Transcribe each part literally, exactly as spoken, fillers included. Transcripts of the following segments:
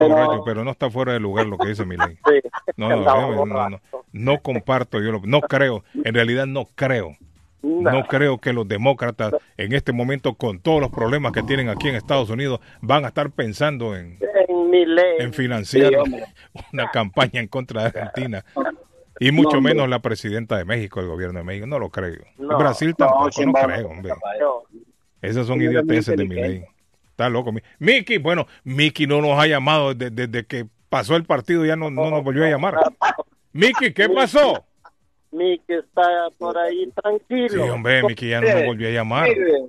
borracho, pero no está fuera de lugar lo que dice Milei. Sí, No, no, no, no, no, no comparto, yo lo, no creo, en realidad no creo. no. No creo que los demócratas en este momento, con todos los problemas que tienen aquí en Estados Unidos, van a estar pensando en, En Milei. en financiar Sí, hombre. una campaña en contra de Argentina. Y mucho No, menos hombre. la presidenta de México, el gobierno de México. No lo creo. No, Brasil tampoco, sin no, embargo, creo, hombre. No. Esas son Sí, es muy idioteces de inteligente. Milei. Está loco. Mi- Miki, bueno, Miki no nos ha llamado desde, desde que pasó el partido, ya no, no nos volvió a llamar. Miki, ¿qué pasó? Miki está por ahí Sí, tranquilo. hombre, Miki ya no nos volvió a llamar.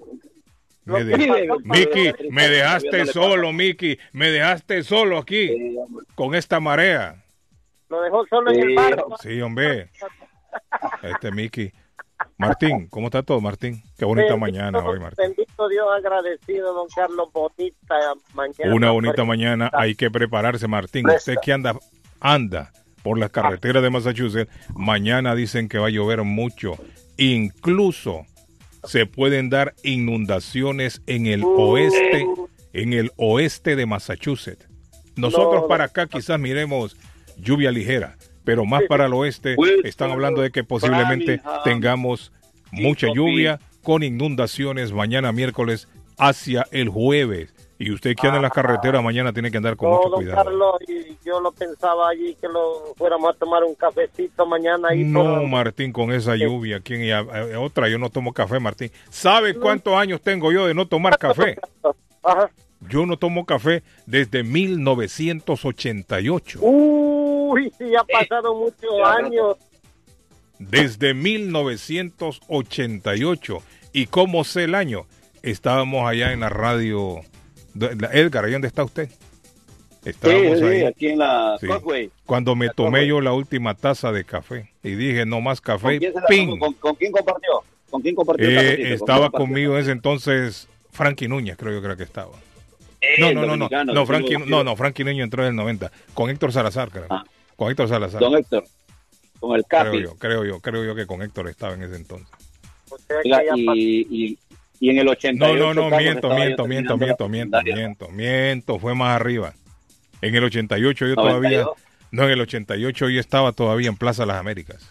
Me de- Mire, Miki, me dejaste Viéndole solo, Miki, me dejaste solo aquí Sí, hombre. con esta marea. Lo dejó solo en el Sí, barco. Sí, hombre. Este Miki. Martín, ¿cómo está todo, Martín? Qué bonita Bendito- mañana hoy, Martín. Bendito Dios, agradecido, don Carlos, bonita mañana. Una bonita mañana, hay que prepararse, Martín. Usted que anda, anda por las carreteras de Massachusetts, mañana dicen que va a llover mucho. Incluso se pueden dar inundaciones en el oeste, en el oeste de Massachusetts. Nosotros No, para acá quizás miremos lluvia ligera, pero más para el oeste están hablando de que posiblemente tengamos mucha lluvia con inundaciones mañana miércoles hacia el jueves. Y usted que anda en las carreteras mañana tiene que andar con No, mucho don cuidado. Carlos, y yo lo pensaba allí que lo fuéramos a tomar un cafecito mañana ahí. No, por- Martín, con esa lluvia. ¿Quién? Y a- a- otra, yo no tomo café, Martín. ¿Sabe cuántos años tengo yo de no tomar café? Ajá. Yo no tomo café desde mil novecientos ochenta y ocho. Uy, sí, ha pasado muchos años. Desde mil novecientos ochenta y ocho. ¿Y cómo sé el año? Estábamos allá en la radio. de- la- Edgar, ¿ahí dónde está usted? Sí, Estábamos sí, ahí. aquí en la Sí. Causeway. Cuando me La tomé Causeway. yo la última taza de café y dije no más ¿Con café, quién, se la ¡ping! tomó? ¿Con, con quién compartió? ¿Con quién compartió? el Eh, cafecito? ¿Con estaba quién compartió? conmigo en ese entonces Frankie Núñez, creo yo creo que estaba. Eh, No, el no, no, no, dominicano, no, que Frankie, tuvo- no, no, Frankie Núñez entró en el noventa, con Héctor Salazar, creo. Ah. Con Héctor Salazar. Don Héctor, con el Creo Capi. yo, creo yo, creo yo que con Héctor estaba en ese entonces. O sea, que Oiga, ya y, pasó. y, y en el ochenta y No, ocho, no, no, Carlos, miento, estaba yo miento, miento, terminando miento, la miento, secundaria. miento, miento, fue más arriba. En el ochenta y ocho yo noventa y todavía, dos. no, en el ochenta y ocho yo estaba todavía en Plaza Las Américas.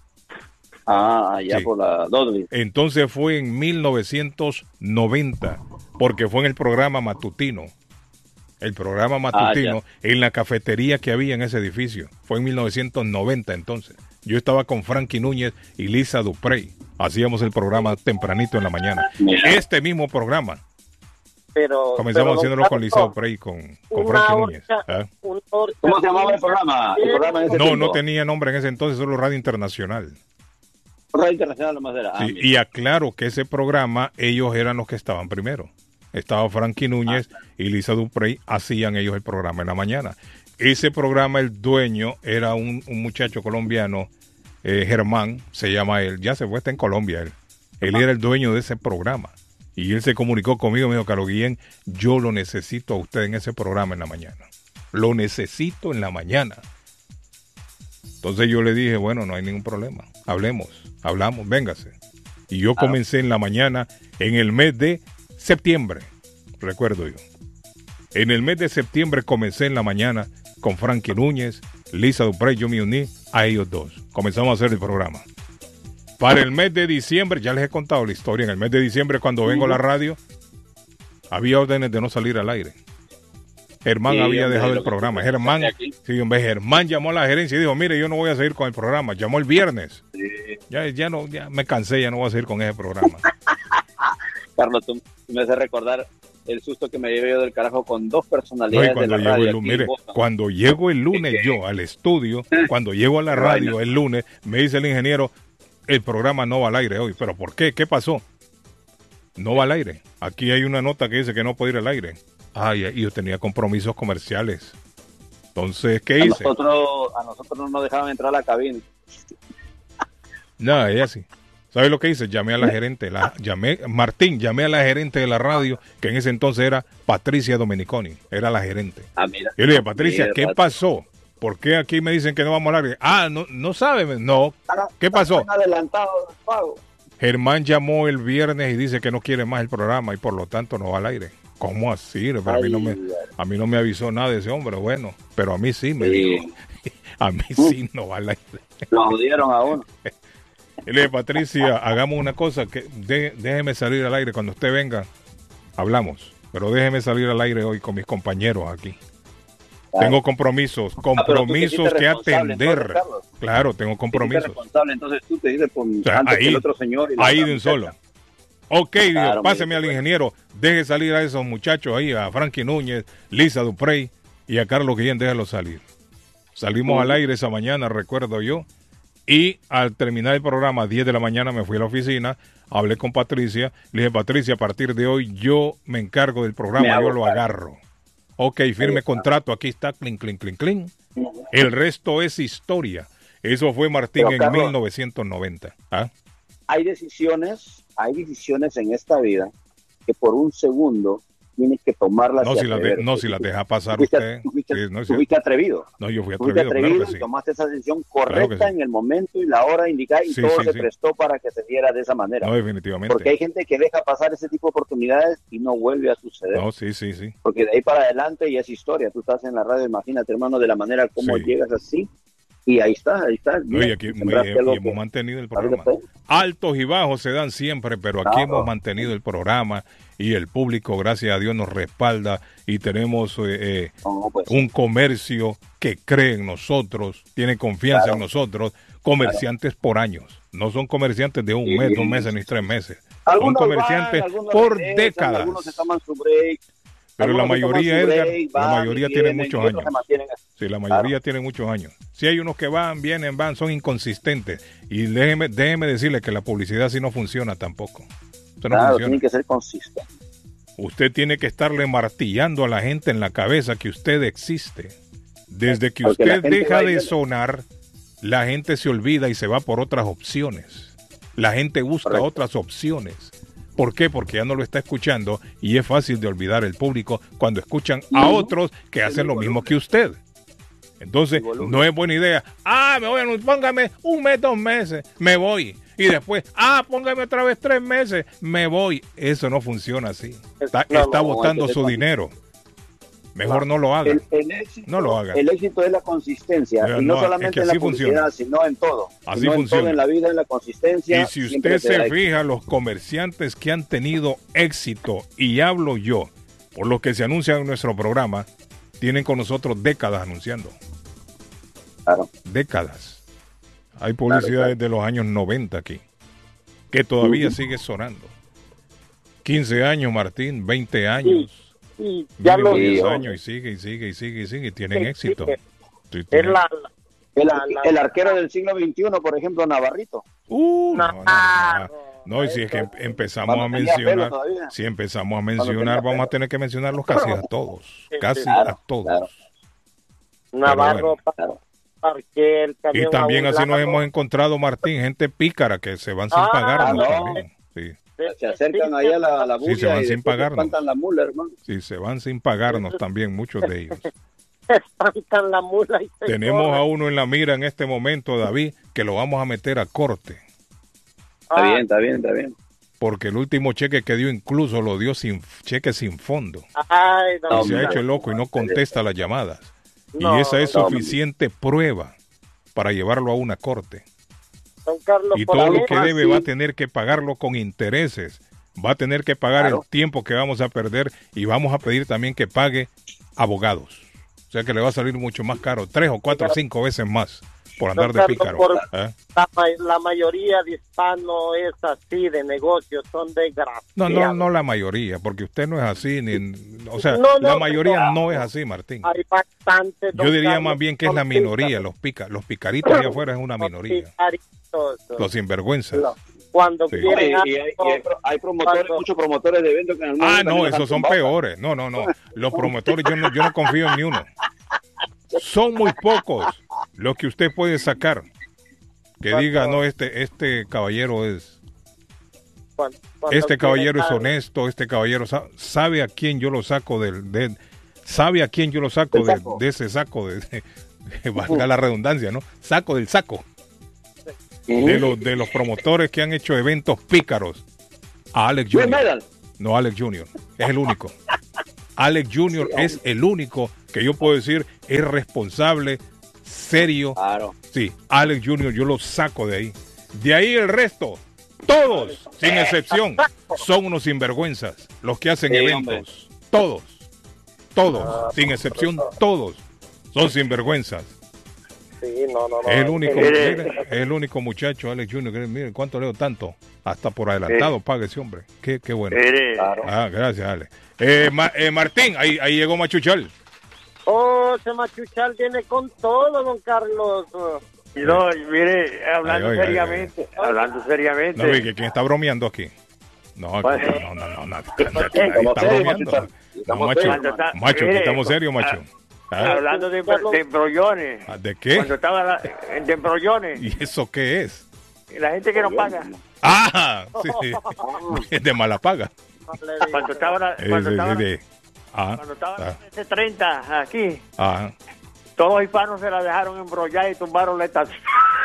Ah, allá Sí. por la Dudley. Entonces fue en mil novecientos noventa, porque fue en el programa matutino. El programa matutino en la cafetería que había en ese edificio. Fue en mil novecientos noventa entonces. Yo estaba con Frankie Núñez y Lisa Duprey. Hacíamos el programa tempranito en la mañana. Mira. Este mismo programa. Pero, Comenzamos pero, don haciéndolo con Lisa Carlos, Duprey y con, con una Frankie Núñez. horcha- ¿Ah? una horcha- ¿Cómo se llamaba el programa? El programa en ese No, tiempo. no tenía nombre en ese entonces, solo Radio Internacional. Radio Internacional nomás era. Ah, Sí, mira. y aclaro que ese programa, ellos eran los que estaban primero. Estaba Frankie Núñez y Lisa Duprey, hacían ellos el programa en la mañana. Ese programa, el dueño era un, un muchacho colombiano, eh, Germán, se llama él, ya se fue, está en Colombia él. Él era el dueño de ese programa. Y él se comunicó conmigo, me dijo, Carlos Guillén, yo lo necesito a usted en ese programa en la mañana. Lo necesito en la mañana. Entonces yo le dije, bueno, no hay ningún problema. Hablemos, hablamos, véngase. Y yo comencé en la mañana en el mes de septiembre, recuerdo yo. En el mes de septiembre comencé en la mañana con Frankie Núñez, Lisa Duprey, yo me uní a ellos dos. Comenzamos a hacer el programa. Para el mes de diciembre, ya les he contado la historia, en el mes de diciembre cuando vengo a la radio, había órdenes de no salir al aire. Germán Sí, había hombre, dejado lo el que programa. tú Germán, contaste aquí. sí, hombre, Germán llamó a la gerencia y dijo, mire, yo no voy a seguir con el programa. Llamó el viernes. Sí. Ya, ya no, ya me cansé, ya no voy a seguir con ese programa. Carlos, tú me haces recordar el susto que me llevé yo del carajo con dos No, y personalidades de cuando la llego radio el aquí lunes, en mire, Boston. cuando llego el lunes yo al estudio, cuando llego a la Qué radio vaina. el lunes, me dice el ingeniero, el programa no va al aire hoy. ¿Pero por qué? ¿Qué pasó? No va al aire. Aquí hay una nota que dice que no puede ir al aire. Ay, y yo tenía compromisos comerciales. Entonces, ¿qué A hice? nosotros, a nosotros no nos dejaban entrar a la cabina. Nada, ella sí. ¿Sabes lo que hice? Llamé a la gerente, la, llamé, Martín, llamé a la gerente de la radio, que en ese entonces era Patricia Domeniconi, era la gerente. Ah, mira. Yo le dije, Patricia, Mira, ¿qué Pat- pasó? ¿Por qué aquí me dicen que no vamos a hablar? Ah, no, no sabe, no. ¿Qué pasó? Están adelantados los pagos. Germán llamó el viernes y dice que no quiere más el programa y por lo tanto no va al aire. ¿Cómo así? Pero a, mí no me, a mí no me avisó nada de ese hombre, bueno, pero a mí sí me sí. dijo. A mí sí no va al aire. Lo jodieron a uno. Y le dije, Patricia, hagamos una cosa, que de, déjeme salir al aire cuando usted venga, hablamos, pero déjeme salir al aire hoy con mis compañeros aquí. Claro. Tengo compromisos, compromisos ah, que atender. Entonces, claro, tengo compromisos. Responsable, entonces tú te dices por, o sea, antes ahí, que el otro señor. Y ahí de un solo. Ok, claro, Dios, páseme al ingeniero, deje salir a esos muchachos ahí, a Frankie Núñez, Lisa Duprey y a Carlos Guillén, déjalo salir. Salimos uh-huh. al aire esa mañana, recuerdo yo, y al terminar el programa a diez de la mañana me fui a la oficina, hablé con Patricia, le dije, Patricia, a partir de hoy yo me encargo del programa, yo lo agarro. Ok, firme contrato, aquí está, clink, clink, clink, clink. El resto es historia. Eso fue Martín Pero, en Carlos, mil novecientos noventa. ¿Ah? Hay decisiones, hay decisiones en esta vida que por un segundo tienes que tomarlas. No, si la de, no, si la deja pasar fuiste, usted. Tú fuiste, sí, no, tú fuiste atrevido. No, yo fui atrevido, fuiste atrevido claro que sí. Y tomaste esa decisión correcta claro sí. en el momento y la hora indicada y sí, todo sí, se sí. prestó para que se diera de esa manera. No, definitivamente. Porque hay gente que deja pasar ese tipo de oportunidades y no vuelve a suceder. No, sí, sí, sí. Porque de ahí para adelante ya es historia. Tú estás en la radio, imagínate, hermano, de la manera como sí. llegas así. Y ahí está, ahí está. No, y aquí y, y hemos que... mantenido el programa. Altos y bajos se dan siempre, pero aquí claro. hemos mantenido el programa y el público, gracias a Dios, nos respalda y tenemos eh, no, pues. un comercio que cree en nosotros, tiene confianza claro. en nosotros, comerciantes claro. por años. No son comerciantes de un sí, mes, sí, dos meses, sí. ni tres meses. Son comerciantes van, por regresan, décadas. Algunos se toman su break. Pero la mayoría, Edgar, break, la mayoría tiene muchos años. Sí, la mayoría claro. tiene muchos años. Si hay unos que van, vienen, van, son inconsistentes. Y déjeme, déjeme decirle que la publicidad así no funciona tampoco. Eso no claro, funciona. Tiene que ser consistente. Usted tiene que estarle martillando a la gente en la cabeza que usted existe. Desde que Porque usted deja de sonar, la gente se olvida y se va por otras opciones. La gente busca Correcto. otras opciones. ¿Por qué? Porque ya no lo está escuchando y es fácil de olvidar el público cuando escuchan a uh-huh. otros que hacen lo mismo que usted. Entonces, no es buena idea. Ah, me voy, a, póngame un mes, dos meses, me voy. Y después, ah, póngame otra vez tres meses, me voy. Eso no funciona así. Está, no, está no, botando no, su dinero. Mejor no, no lo haga. El, el éxito, no lo haga. El éxito es la consistencia. Pero y no, no solamente es en la publicidad, funciona. sino en todo. Así sino funciona. En todo, en la vida, en la consistencia. Y si usted se fija, los comerciantes que han tenido éxito, y hablo yo, por los que se anuncian en nuestro programa, tienen con nosotros décadas anunciando. Claro. Décadas. Hay publicidades claro, claro. de los años noventa aquí, que todavía uh-huh. sigue sonando. quince años, Martín, veinte años. Sí. Y ya lo diez años y sigue y sigue y sigue y sigue y tienen sí, éxito. Sí, sí, es la, la, el, la, la, el arquero del siglo veintiuno, por ejemplo, Navarrito. Uh, no, no, no, no, y si es que empezamos a mencionar, si empezamos a mencionar, vamos a tener que mencionarlos casi a todos, casi claro, a todos. Claro. Navarro, bueno. Parque, y también así nos hemos encontrado, Martín, gente pícara que se van sin ah, pagar. No. También. Sí. Se acercan ahí a la, la bulla sí, se van y sin pagarnos. la mula, hermano. Sí, se van sin pagarnos también, muchos de ellos. Espantan la mula y Tenemos corre. a uno en la mira en este momento, David, que lo vamos a meter a corte. Está bien, está bien, está bien. Porque el último cheque que dio incluso lo dio sin cheque sin fondo. Ay, no, y se ha hecho loco y no contesta las llamadas. No, y esa es no, suficiente prueba para llevarlo a una corte. Don Carlos, y todo lo que debe va a tener que pagarlo con intereses, va a tener que pagar claro. el tiempo que vamos a perder y vamos a pedir también que pague abogados. O sea que le va a salir mucho más caro, tres o cuatro o cinco veces más por andar de pícaro. Por, ¿eh? la, la mayoría de hispanos es así, de negocios, son desgraciados. No, no, no la mayoría, porque usted no es así, ni, o sea, no, no, la mayoría no, no es así, Martín. Hay bastante. Yo diría Carlos, más bien que es la minoría, los pica, los picaritos allá afuera es una minoría. Los sinvergüenzas. No. Cuando sí. quieren y, y, hay, y hay, hay promotores, cuando... muchos promotores de eventos que en el mundo ah, no, esos son peores. No, no, no. Los promotores yo no, yo no confío en ni uno. Son muy pocos los que usted puede sacar que diga, no, este este caballero es cuando, cuando este caballero es honesto, este caballero sabe a quién yo lo saco del de, sabe a quién yo lo saco de, de ese saco de, de, de valga la redundancia, ¿no? Saco del saco. De los, de los promotores que han hecho eventos pícaros. A Alex junior No, Alex junior Es el único. Alex junior es el único que yo puedo decir es responsable, serio. Claro. Sí, Alex junior yo lo saco de ahí. De ahí el resto, todos, sin excepción, son unos sinvergüenzas. Los que hacen Sí, eventos, hombre. todos, todos, sin excepción, todos son sinvergüenzas. Sí, no, no, no. Es el único, Mire, mire, es el único muchacho, Alex junior que mire, ¿cuánto leo tanto? Hasta por adelantado paga ese hombre. Qué, qué bueno. mire. Claro. Ah, gracias, Alex. Eh, Ma- eh, Martín, ahí, ahí llegó Machuchal. Oh, ese Machuchal viene con todo, don Carlos. No, mire, hablando Ay, oiga, seriamente, hablando seriamente. No, vi que quién está bromeando aquí. No, aquí- Bueno. no, no, no, nadie, nadie Estamos está serios, bromeando. Machuchal. No, Estamos macho, serios, hermano. macho, aquí Mire, estamos serios, macho. ¿Ah? Hablando de, de embrollones. Ah, ¿De qué? Cuando estaba la, de embrollones, ¿Y eso qué es? la gente que no paga. Ah, sí, sí. De mala paga. Cuando estaba la, Eh, cuando sí, estaba, sí, sí. Ah, cuando estaba ah, la S treinta aquí, ah. todos los hispanos se la dejaron embrollar y tumbaron la estación.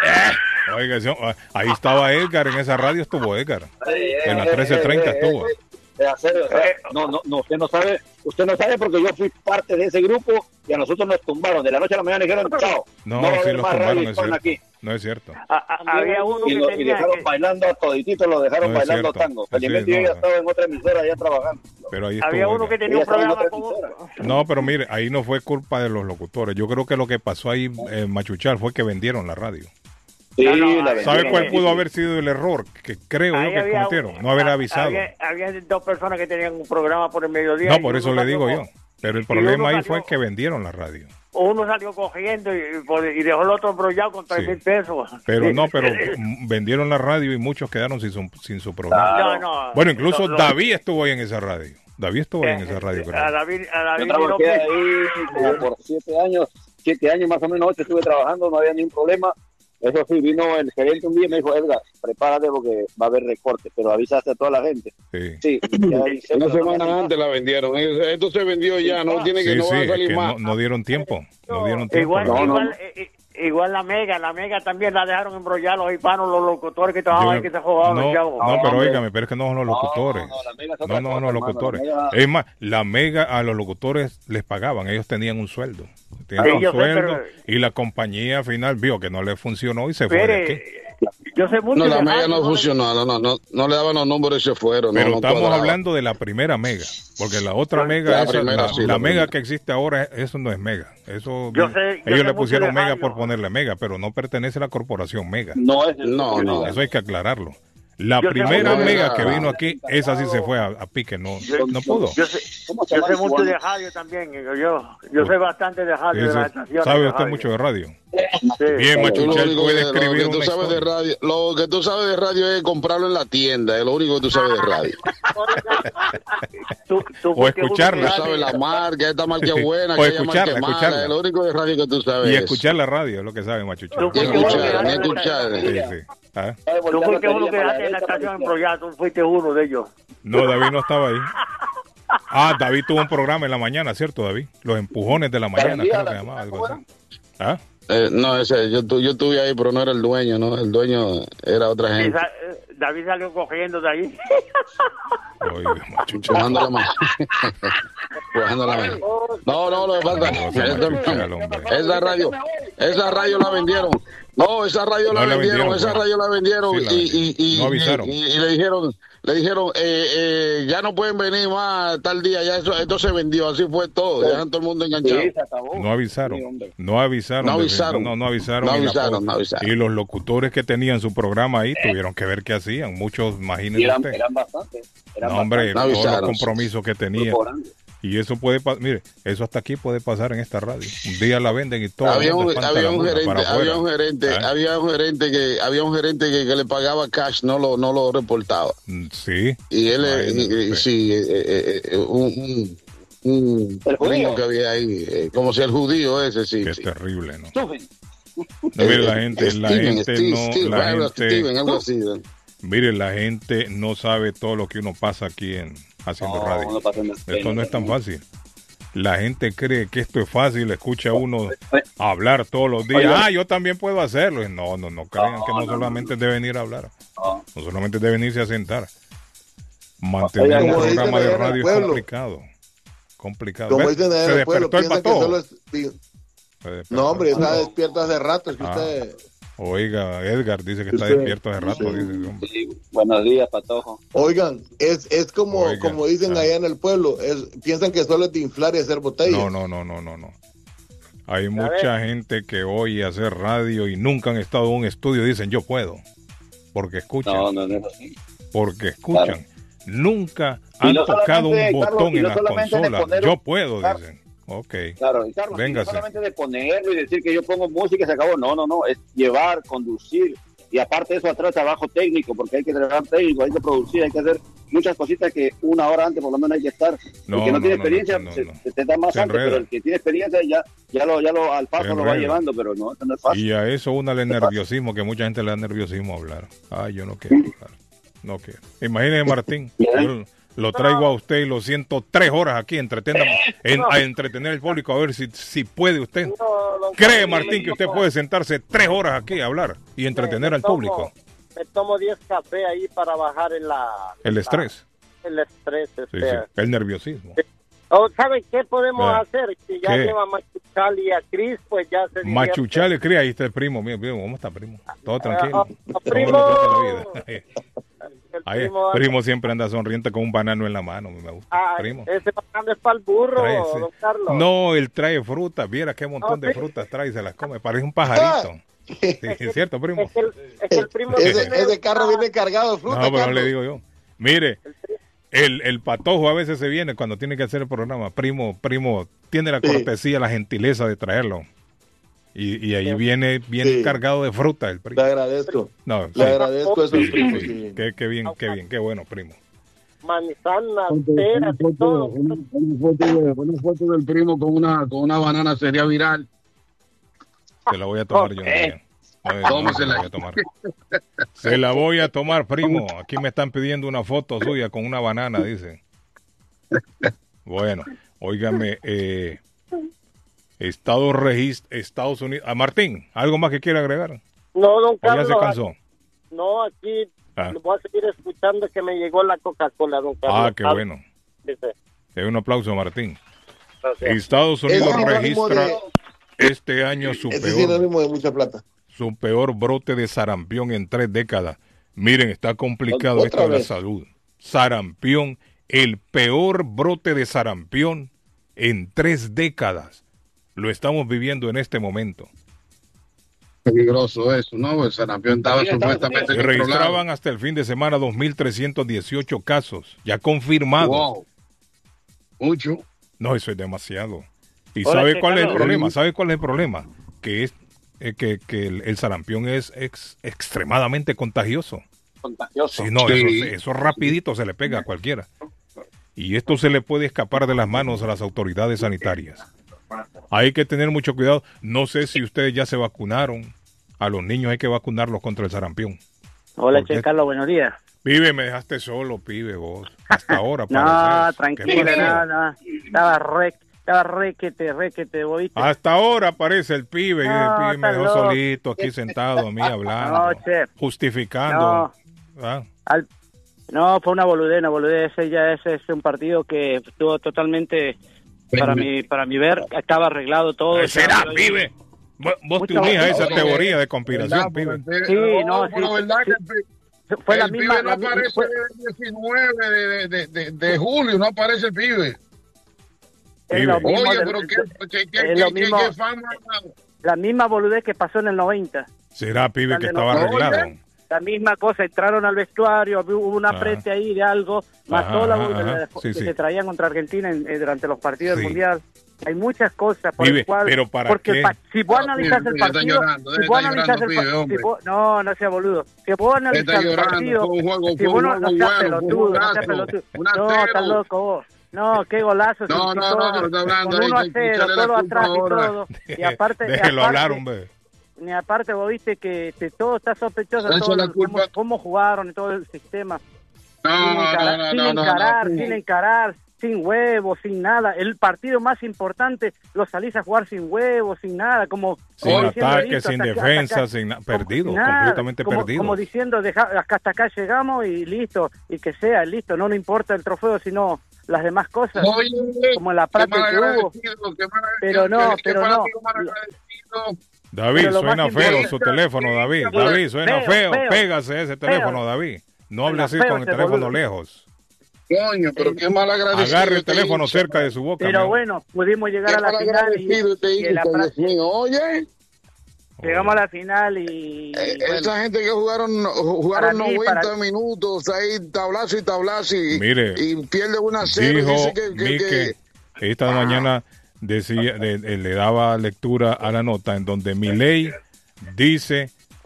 Oiga, sí, ah, ahí estaba Edgar, en esa radio estuvo Edgar. En la trece treinta estuvo. Eh, hacer, o sea, no, no, no, usted no sabe, usted no sabe porque yo fui parte de ese grupo y a nosotros nos tumbaron de la noche a la mañana y dijeron chao. No, va a sí haber los más tumbaron, radio es hispana cierto. aquí. No es cierto. A- a- había uno Y, que lo, y tenía dejaron que, bailando a todititos, lo dejaron No es bailando cierto. tango. Sí, Felizmente no, yo ya no. estaba en otra emisora allá trabajando. Pero ahí estuvo había uno Edgar. que tenía un Ella estaba en programa otra como emisora. No, pero mire, ahí no fue culpa de los locutores. Yo creo que lo que pasó ahí, eh, Machuchal, fue que vendieron la radio. Sí, No, no, la ¿sabe ¿Sabe vendieron. cuál pudo haber sido el error? Que creo Ahí yo que había cometieron. un- No haber ha- avisado. Había, había dos personas que tenían un programa por el mediodía. No, y por uno eso le salió digo co- yo. Pero el y problema uno ahí salió- fue que vendieron la radio. Uno salió cogiendo y, y por- y dejó el otro embrollado con tres Sí. mil pesos. Pero Sí. no, pero mm, vendieron la radio y muchos quedaron sin su, sin su programa. No, no. Bueno, incluso Lo- lo- David estuvo ahí en esa radio. David estuvo ahí en esa radio, A creo. David, a Yo David trabajé López. ahí como por siete años, siete años más o menos, ocho estuve trabajando, no había ningún problema. Eso sí, vino el gerente un día y me dijo, Edgar, prepárate porque va a haber recortes, pero avisaste a toda la gente. Sí, Sí, ya avisé, Una pero no semana me antes la vendieron. Esto se vendió ya, no tiene que sí, no sí, va a es salir que más. no, no dieron tiempo. No dieron tiempo. Igual, la No, verdad. no, igual, eh, eh, igual la Mega, la Mega también la dejaron embrollar los hispanos, los locutores que trabajaban ahí Yo- que se jugaban no, los chavos. no, pero hombre. óigame, pero es que no son los No, locutores. no, la Mega es No, otra no, cosa, no, los hermano, locutores. la Mega- Es más, la Mega a los locutores les pagaban, ellos tenían un sueldo. Tenían Sí, un yo sé, sueldo pero- y la compañía al final vio que no le funcionó y se fue de Mire, aquí. yo sé mucho No, la de mega radio, no le- funcionó, no, no, no, no le daban los números y se fueron. Pero no, no estamos cuadraba. hablando de la primera Mega, porque la otra Mega, La esa- primera, la, sí, la la Mega primera. que existe ahora, eso no es Mega. Eso Yo sé- yo ellos sé le mucho pusieron de Mega radio. por ponerle Mega, pero no pertenece a la corporación Mega. No es No, no. Eso hay que aclararlo. La Yo sé primera mucho de Mega radio. que vino aquí, esa sí se fue a, a pique, no, no pudo. Yo sé, ¿Cómo se yo llama sé el mucho de cubano? radio también. Yo, yo, yo sé bastante de radio, de Ese- las estaciones. ¿Sabe de usted radio. mucho de radio? Sí. Bien, Tú lo Machuchal único puede que, lo escribir que tú una sabes de historia. radio, lo que tú sabes de radio es comprarlo en la tienda, es lo único que tú sabes de radio. Tú- tú O fuiste uno escucharla. que- Tú sabes la marca, esta marca es buena, O aquella escucharla, marca es mala, escucharla. es lo único de radio que tú sabes. Y es. escuchar la radio, es lo que sabe Machuchal. Tú Y fuiste uno que escuchar, ni dejaste- escuchar. Sí, sí. Ah. Tú fuiste uno que dejaste en la estación embrollada, tú fuiste uno de ellos. No, David no estaba ahí. Ah, David tuvo un programa en la mañana, ¿cierto, David? Los empujones de la mañana, creo que se llamaba algo así. ¿Ah? Eh, no, ese, yo, tu- yo estuve ahí, pero no era el dueño, ¿no? El dueño era otra Y gente. sa- eh, David salió cogiendo de ahí. Oiga, Machuchal. Bajando la mano. Bajando la mano. No, no, lo que pasa No, esa, Machuchal, hombre. esa radio, esa radio la vendieron. No, esa radio No la la vendieron, vendieron, esa pues. radio la vendieron Sí, la y, vendieron. y, y, No avisaron. y- y le dijeron, le dijeron, eh, eh, ya no pueden venir más tal día, ya eso, esto se vendió, así fue todo, dejan todo el mundo enganchado. Sí, se acabó. No avisaron, Sí, hombre. no avisaron. No de- avisaron. No, no avisaron. No y la avisaron, po- no avisaron. Y los locutores que tenían su programa ahí tuvieron que ver qué hacían. Muchos, Y imagínense eran, usted. eran bastantes. Eran No, hombre, No todos los avisaron. compromisos que tenían. grupo grande. Y eso puede pasar, mire, eso hasta aquí puede pasar en esta radio. Un día la venden y todo. Había el mundo un, espanta había la un mula gerente, para afuera. había un gerente, ¿Ah? había un gerente que, había un gerente que, que le pagaba cash, no lo, no lo reportaba. Mm, Sí. Y él, eh, Imagínate eh, usted. sí, eh, eh, eh, un, un, un ¿El judío? primo que había ahí, eh, como si el judío ese, sí. Que es sí. terrible, ¿no? Stephen. No, mire, la gente, la Steven, gente Steve, no, Steve, la algo- gente, Steven, algo así. ¿no? mire, la gente no sabe todo lo que uno pasa aquí en haciendo No, radio. no pasen de Esto no es tan fácil. La gente cree que esto es fácil, escucha a uno Oye. hablar todos los días. Oiga. Ah, yo también puedo hacerlo. Y No, no, no crean No, que no, no, solamente deben ir a hablar, No. no solamente deben irse a sentar. Mantener Oiga, un como programa dicen de allá en el radio es pueblo. complicado. complicado. Como ¿Ves? dicen allá Se en el pueblo, despertó el piensa que patojo. solo es... Se despertó No, hombre, el está patojo. despierto hace rato. Es que Ah. usted... Oiga, Edgar dice que está Usted- despierto hace rato. Sí, Dice, hombre. sí. Buenos días, Patojo. Oigan, es, es como, Oigan, como dicen ah. allá en el pueblo. Es, piensan que solo es de inflar y hacer botellas. No, no, no, no, no, no. Hay mucha gente que oye hacer radio y nunca han estado en un estudio y dicen yo puedo. Porque escuchan. No, no, no es así. Porque escuchan. Claro. Nunca Y han no tocado un solamente, botón Carlos, y en no la solamente de consola. poner Yo un- puedo, Claro. dicen. Ok. Claro, y Carlos, y no Véngase. solamente de ponerlo y decir que yo pongo música y se acabó. No, no, no. Es llevar, conducir. Y aparte de eso, atrás trabajo técnico, porque hay que trabajar técnico, hay que producir, hay que hacer muchas cositas que una hora antes por lo menos hay que estar. No, el que no, no, tiene no, experiencia no, no, se, no. se te da más Se antes, enreda. pero el que tiene experiencia ya, ya lo, ya lo al paso Se lo va enreda. llevando, pero no, eso no es fácil. Y a eso una el nerviosismo, que mucha gente le da nerviosismo hablar. Ay, yo no quiero hablar. No quiero. Imagínese, Martín, yo lo traigo a usted y lo siento tres horas aquí entretenga, en, a entretener al público a ver si, si puede usted. No, don ¿Cree, Carlos, Martín, me que usted tomo- puede sentarse tres horas aquí a hablar y entretener me al tomo- público? Me tomo diez cafés ahí para bajar en la... El la- estrés. el estrés, Sí, este. sí, el nerviosismo. Oh, ¿saben qué podemos Ah. hacer? Si ya ¿Qué? lleva a Machucal y a Cris, pues ya se divierte. Machuchale, cría, ahí está el primo mío. Mira, ¿cómo está, primo? Todo tranquilo. ah, ¿Cómo primo. le trata la vida? El Ahí, primo, primo siempre anda sonriente con un banano en la mano. Me gusta. ah, Primo. ese banano es para el burro, Trae ese- don Carlos. No, él trae frutas. Viera qué montón No, de sí. frutas trae y se las come. Parece un pajarito. Sí, es cierto, primo. Es que el, es que el primo Ese, tiene ese carro una- viene cargado de fruta, No, pero no Carlos. le digo yo. Mire, el, el patojo a veces se viene cuando tiene que hacer el programa. Primo, primo, tiene la Sí. cortesía, la gentileza de traerlo. Y, y ahí Sí. viene bien Sí. cargado de fruta el Le primo. agradezco. No, sí. Le agradezco eso, Sí, primo. sí. Sí. Qué, qué bien, qué bien, qué bueno, primo. manzanas, Foto- peras, una, y todo. foto, una, una foto de- una foto del primo con una con una banana sería viral. Se la voy a tomar yo. Ok. también. No, no, no, se Tómesela. la voy a tomar. Se la voy a tomar, primo. Aquí me están pidiendo una foto suya con una banana, dicen. Bueno, óigame, eh, Estado regist Estados Unidos. Ah, Martín, ¿algo más que quiere agregar? No, don ¿O ya Carlos. se cansó? No, aquí Ah. voy a seguir escuchando que me llegó la Coca-Cola, don Carlos. Ah, qué bueno. Dice, Eh, un aplauso, Martín. gracias. Estados Unidos Es sinónimo registra de- este año su Ese es peor, sinónimo de mucha plata. su peor brote de sarampión en tres décadas. Miren, está complicado Otra esto de la vez. salud. Sarampión, el peor brote de sarampión en tres décadas. Lo estamos viviendo en este momento. Peligroso eso, ¿no? El sarampión estaba Aquí en Estados supuestamente Se Unidos. controlado. registraban hasta el fin de semana dos mil trescientos dieciocho casos, ya confirmados. Wow. Mucho. No, eso es demasiado. ¿Y Hola, sabe che, cuál es el Carlos. problema? ¿Sabe cuál es el problema? Que es eh, que, que el, el sarampión es ex- extremadamente contagioso. Contagioso. Sí, no, Sí. eso, se- eso rapidito se le pega a cualquiera. Y esto se le puede escapar de las manos a las autoridades sanitarias. Hay que tener mucho cuidado. No sé si ustedes ya se vacunaron. A los niños hay que vacunarlos contra el sarampión. Hola, ¿Por qué? Che Carlos, buenos días. Pibe, me dejaste solo, pibe, vos. Hasta ahora, No, pareces. ¿Qué tranquilo, pasó? no, no. Estaba re, estaba requete, requete, ¿vos viste? Hasta ahora aparece el pibe. y No, el pibe me estás dejó loco. solito aquí sentado a mí hablando. No, che. Justificando. ¿Ah? Al- no, fue una boludez, una boludez. Ese ya ese es un partido que estuvo totalmente, para mi, para mi ver, estaba arreglado todo. Eh, ¿Será, Ya- pibe? Vos, vos te Mucha- unís a esa no, teoría de ¿Verdad? conspiración, pibe. Porque el Sí, pibe- no, pero sí, verdad sí. que el pibe- Fue la el misma. pibe no la mi- aparece fue- el diecinueve de, de, de, de julio, no aparece el pibe. es lo Pibe. mismo Oye, del- pero qué, qué, qué, es qué, lo qué- mismo. qué fama. la misma boludez que pasó en el noventa. ¿Será, pibe, que Dale, estaba no, arreglado? oye. La misma cosa, entraron al vestuario, hubo un Ajá. aprete ahí de algo, más Ajá, toda la ajá, boludez ajá. Sí, que sí. se traían contra Argentina en- eh, durante los partidos Sí. del Mundial. Hay muchas cosas por Pibe, el cual, pero ¿para porque qué? pa- si vos No, analizás pibe, el pibe, está partido, llorando, si está vos analizás llorando, el pibe, partido, hombre. si vos, no, no sea boludo, si vos analizás Está el llorando, partido, fue un juego, si fue vos un no, juego no seas bueno, fue un pelotudo, no seas golazo, pelotudo, un no, acero. estás loco vos. No, qué golazo. No, si- no, si no, todo- está hablando con ahí, uno a que cero, echarle la todo culpa atrás y ahora. todo. Y aparte, y Déjelo aparte- hablar, hombre. ni aparte vos viste que, que todo está sospechoso, Eso todo es la el- culpa. cómo, cómo jugaron y todo el sistema. No, sin no, encarar, no, sin no, no, encarar, no. sin encarar, sin huevos, sin nada. El partido más importante lo salís a jugar sin huevos, sin nada, como... Sin como diciendo, ataque, listo, sin hasta acá, defensa, hasta acá, sin na- como- perdido, sin nada, completamente como, perdido. Como diciendo, deja, acá hasta acá llegamos y listo, y que sea, listo, no nos importa el trofeo, sino las demás cosas, Oye, como la qué práctica que hubo. malagradecido, qué malagradecido, Pero no, qué- qué pero no. fanático malagradecido. David, Pero lo suena más feo importante- su teléfono, David. Feo, David, suena feo, feo. feo. Pégase ese teléfono, Feo. David. No hable Suena así feo con el ese teléfono boludo. lejos. Coño, pero qué malagradecido. Agarre el este teléfono hincha. cerca de su boca. Pero mijo. bueno, pudimos Qué llegar a la final y, malagradecido este y en la hincha, pra- Dios mío. Oye, llegamos a la final y... eh, bueno, esa gente que jugaron jugaron Para mí, noventa para- minutos ahí, tablazo y tablazo, y, Mire, y pierde una cero. Dijo Dice que, que, Mique, que- esta mañana decía, de- de- le daba lectura a la nota en donde Milei dice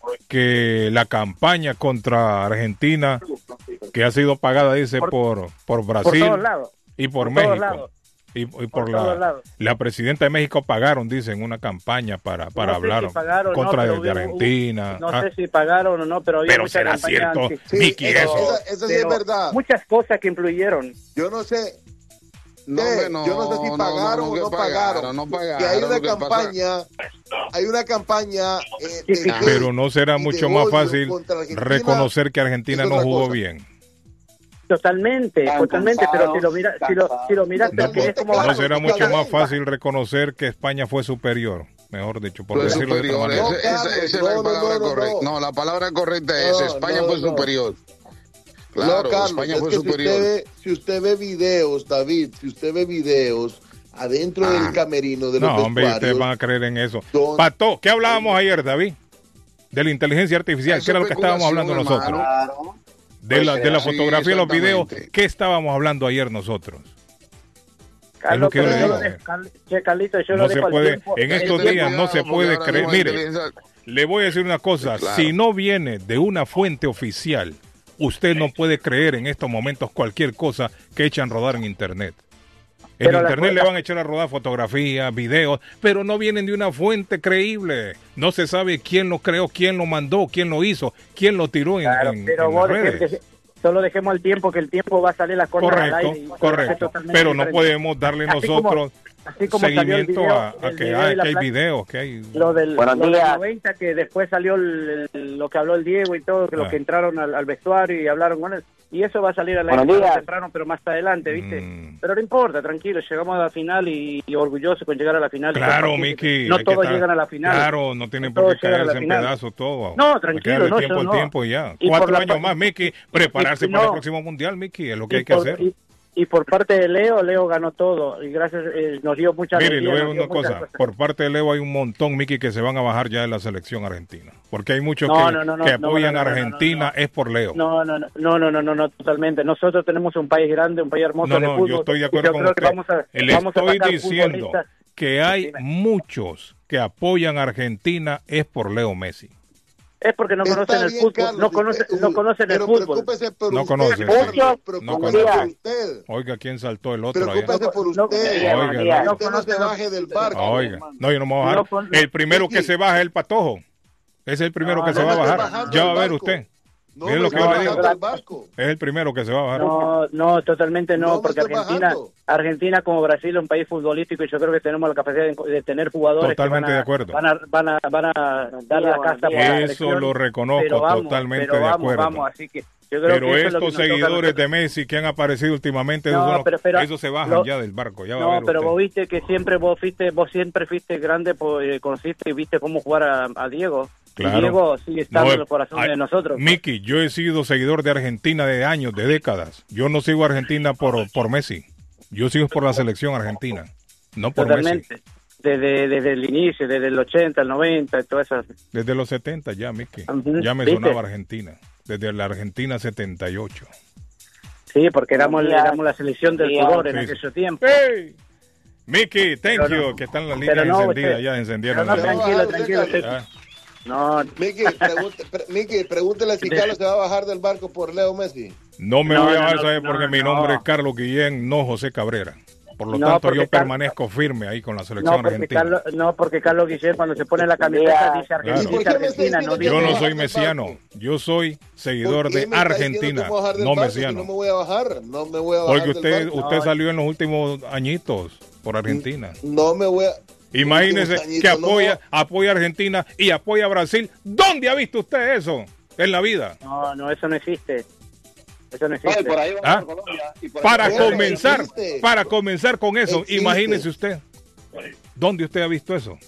que la campaña contra Argentina, que ha sido pagada, dice, por, por por Brasil todos lados. y por, por todos México. lados. Y, y por, Por la, todos lados. la presidenta de México pagaron, dicen, una campaña para, para No sé hablar si pagaron, contra no, de, pero de hubo- Antina. No Ah, sé si pagaron o no, pero había pero mucha será campaña cierto, anti- Sí, Miki, eso, eso. esa- eso sí es pero verdad. Muchas cosas que influyeron. Yo no sé, No, eh, hombre, no, yo no sé si no, pagaron no, o que no pagaron, pagaron. no pagaron, que hay una lo que pasa- campaña, hay una campaña eh, Sí, de sí, hate Pero no será y de mucho más odio fácil contra Argentina. reconocer que Argentina es no otra jugó cosa. bien. Totalmente, Están totalmente, pero si lo mira, si lo, si lo miras, Totalmente, que es como claro, No será está mucho bien. más fácil reconocer que España fue superior, mejor dicho, por Fue decirlo de otra superior. manera. No, Esa, esa- Carlos, esa es no, la no, palabra no, no, correcta. no. No, la palabra correcta es No, España no, fue no. superior. Claro, no, Carlos, España es fue que superior. Si usted, ve, si usted ve videos, David, si usted ve videos adentro Ah. del camerino de los No, hombre, vestuarios, ustedes van a creer en eso. Don- Pato, ¿qué hablábamos ayer, David? De la inteligencia artificial. Eso ¿Qué era lo que estábamos hablando especulación, nosotros? hermano. De la, de la Sí, fotografía y los videos. exactamente. ¿Qué estábamos hablando ayer nosotros? Carlos, que yo pero le yo digo. lo dejo- Carl- che, Carlito, yo No lo se dejo al puede, tiempo. en El estos tiempo- días no se Porque puede ahora creer. mismo la Mire, inteligencia- le voy a decir una cosa. Claro. Si no viene de una fuente oficial, usted no puede creer en estos momentos cualquier cosa que echan a rodar en Internet. En Pero la Internet le cosa- van a echar a rodar fotografías, videos, pero no vienen de una fuente creíble. No se sabe quién lo creó, quién lo mandó, quién lo hizo, quién lo tiró en, Claro, en- pero en vos las deje- redes. deje- solo dejemos el tiempo, que el tiempo va a salir las cosas al Correcto, aire. y va a ser correcto. totalmente Pero no diferente. podemos darle Así como- nosotros así como salió el seguimiento video- a, a el que, video ah, y la que hay placa- videos, que hay... Lo del, Buenos lo del días. noventa, que después salió el- el- lo que habló el Diego y todo, que Ah. los que entraron al, al vestuario y hablaron con él. Y eso va a salir al aire Buenos tarde o días. temprano, pero más adelante, ¿viste? Mm. Pero no importa, tranquilo, llegamos a la final y, y orgulloso con llegar a la final. y Claro, compartir. Miki. No hay que todos estar- llegan a la final. Claro, no tienen No por todos qué llegan a la caerse en final. pedazos todo. No, Hay que tranquilo, darle no, tiempo yo al no. tiempo y ya. Y por Cuatro la años pa- más, Miki. Prepararse y para el no. próximo mundial, Miki. Es lo que Y hay que por- hacer. Y, y por parte de Leo, Leo ganó todo. Y gracias, eh, nos dio mucha Mire, le alegría, voy a nos decir dio una muchas cosa. cosas. Por parte de Leo hay un montón, Miki, que se van a bajar ya de la selección argentina. Porque hay muchos No, que, no, no, no, que no, apoyan no, no, a no, no, Argentina, no. es por Leo. No, no, no, no, no, no, no, no, totalmente. Nosotros tenemos un país grande, un país hermoso No, de no, fútbol. yo estoy de y acuerdo yo con creo que usted. vamos a, Le vamos a estoy sacar diciendo futbolistas. que hay Dime. muchos que apoyan a Argentina es por Leo Messi. Es porque no Está conocen el bien, fútbol, Carlos, no conocen, eh, no conocen el pero fútbol. preocúpese por No usted, conoce, Carlos, sí. No preocúpese conoce. por usted. Oiga, ¿quién saltó el otro allá? Preocúpese por No, usted. no, Oiga, días. no. Usted no se conocen- baje del barco. Oiga, no, yo no me voy a bajar. No con- El primero que Miki. se baja es el Patojo. Es el primero No, que se no va a me estoy bajar. bajando Ya va del a ver barco. usted. No Mire me lo que estoy yo le digo. bajando del barco. Es el primero que se va a bajar. No, no, totalmente no, No me porque estoy Argentina, bajando. Argentina como Brasil es un país futbolístico y yo creo que tenemos la capacidad de, de tener jugadores Totalmente que van a, de acuerdo. van a, van a, van a dar la casa por la Eso selección. lo reconozco Pero vamos, totalmente pero de vamos, acuerdo. Vamos, así que yo creo Pero que eso es lo que estos nos toca a seguidores nosotros. de Messi que han aparecido últimamente, No, esos, son los- pero- pero- esos se bajan lo- ya del barco. Ya va a No, ver pero usted. vos viste que siempre vos fuiste, vos siempre fuiste grande, pues, conociste y viste cómo jugar a, a Diego. Claro. Y Diego sigue estando No, en el corazón ay, de nosotros. Miki, yo he sido seguidor de Argentina de años, de décadas. Yo no sigo a Argentina por, por Messi. Yo sigo por la selección argentina, no por Messi. Totalmente. Desde, desde el inicio, desde el ochenta, el noventa, y todas esas. Desde los setenta ya, Miki. Ujú, Ya me ¿viste? sonaba Argentina. Desde la Argentina setenta y ocho. Sí, porque éramos, Buenos días. éramos la selección del Buenos fútbol en días. aquel tiempo. ¡Hey! Miki, thank Pero you, no. que están las Pero líneas no, encendidas, usted- ya encendieron. Pero no, las líneas. tranquilo, bajar, tranquilo. usted, usted- Ah, No, Miki, pregunte, pre- Miki, pregúntele si De- Carlos se va a bajar del barco por Leo Messi. No me No, voy a no, bajar, no, ¿sabe? no, Porque mi no. nombre es Carlos Guillén, no José Cabrera. Por lo No, tanto, porque yo Car- permanezco firme ahí con la selección No, porque argentina. Carlos, no, porque Carlos Guillén cuando se pone la camiseta dice Argentina, Claro. ¿Y por dice qué me está Argentina, no diciendo dice... Yo no bajar soy del mesiano, barco? yo soy seguidor ¿Por qué de me está diciendo Argentina, que me voy a bajar del no barco si mesiano. no me voy a bajar, no me voy a bajar Porque del usted, barco. usted No. salió en los últimos añitos por Argentina. No me voy a... Imagínese últimos añitos, que no, apoya, apoya a Argentina y apoya a Brasil. ¿Dónde ha visto usted eso en la vida? No, no, eso no existe. Eso no No, existe. y por ahí vamos ¿Ah? a Colombia, y por ahí Para vamos a- Bueno, comenzar, existe. para comenzar con eso, Existe. imagínese usted. ¿Dónde usted ha visto eso?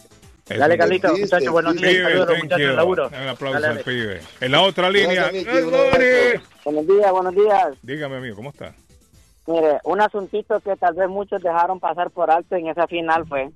Eso Dale, no- Carlito, existe, muchachos, buenos días. Pibe, Saludos a los thank muchachos you. del laburo. Un aplauso Dale, al dale. pibe. En la otra línea, Gracias, mi tío, un Glory. Buenos días, buenos días. Dígame, amigo, ¿cómo está? Mire, un asuntito que tal vez muchos dejaron pasar por alto en esa final fue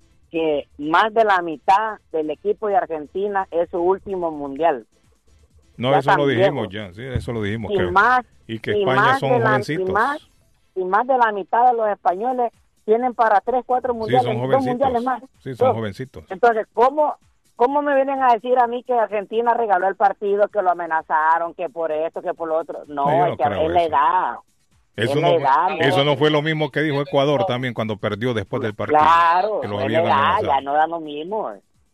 que más de la mitad del equipo de Argentina es su último mundial. No, Ya eso lo también, dijimos ¿no? ya, sí, eso lo dijimos. Y que- más, y que y España más son de la- jovencitos. Y más, y más de la mitad de los españoles tienen para tres, cuatro Sí, mundiales, son dos jovencitos. mundiales más. Sí, son Dos. jovencitos. Entonces, ¿cómo, ¿cómo me vienen a decir a mí que Argentina regaló el partido, que lo amenazaron, que por esto, que por lo otro? No, No, yo no es que creo es la eso. edad. Eso Es no, la edad, ¿no? eso no fue lo mismo que dijo Ecuador también cuando perdió después del partido. Claro, que los es habían la edad, amenazado. ya no da lo mismo.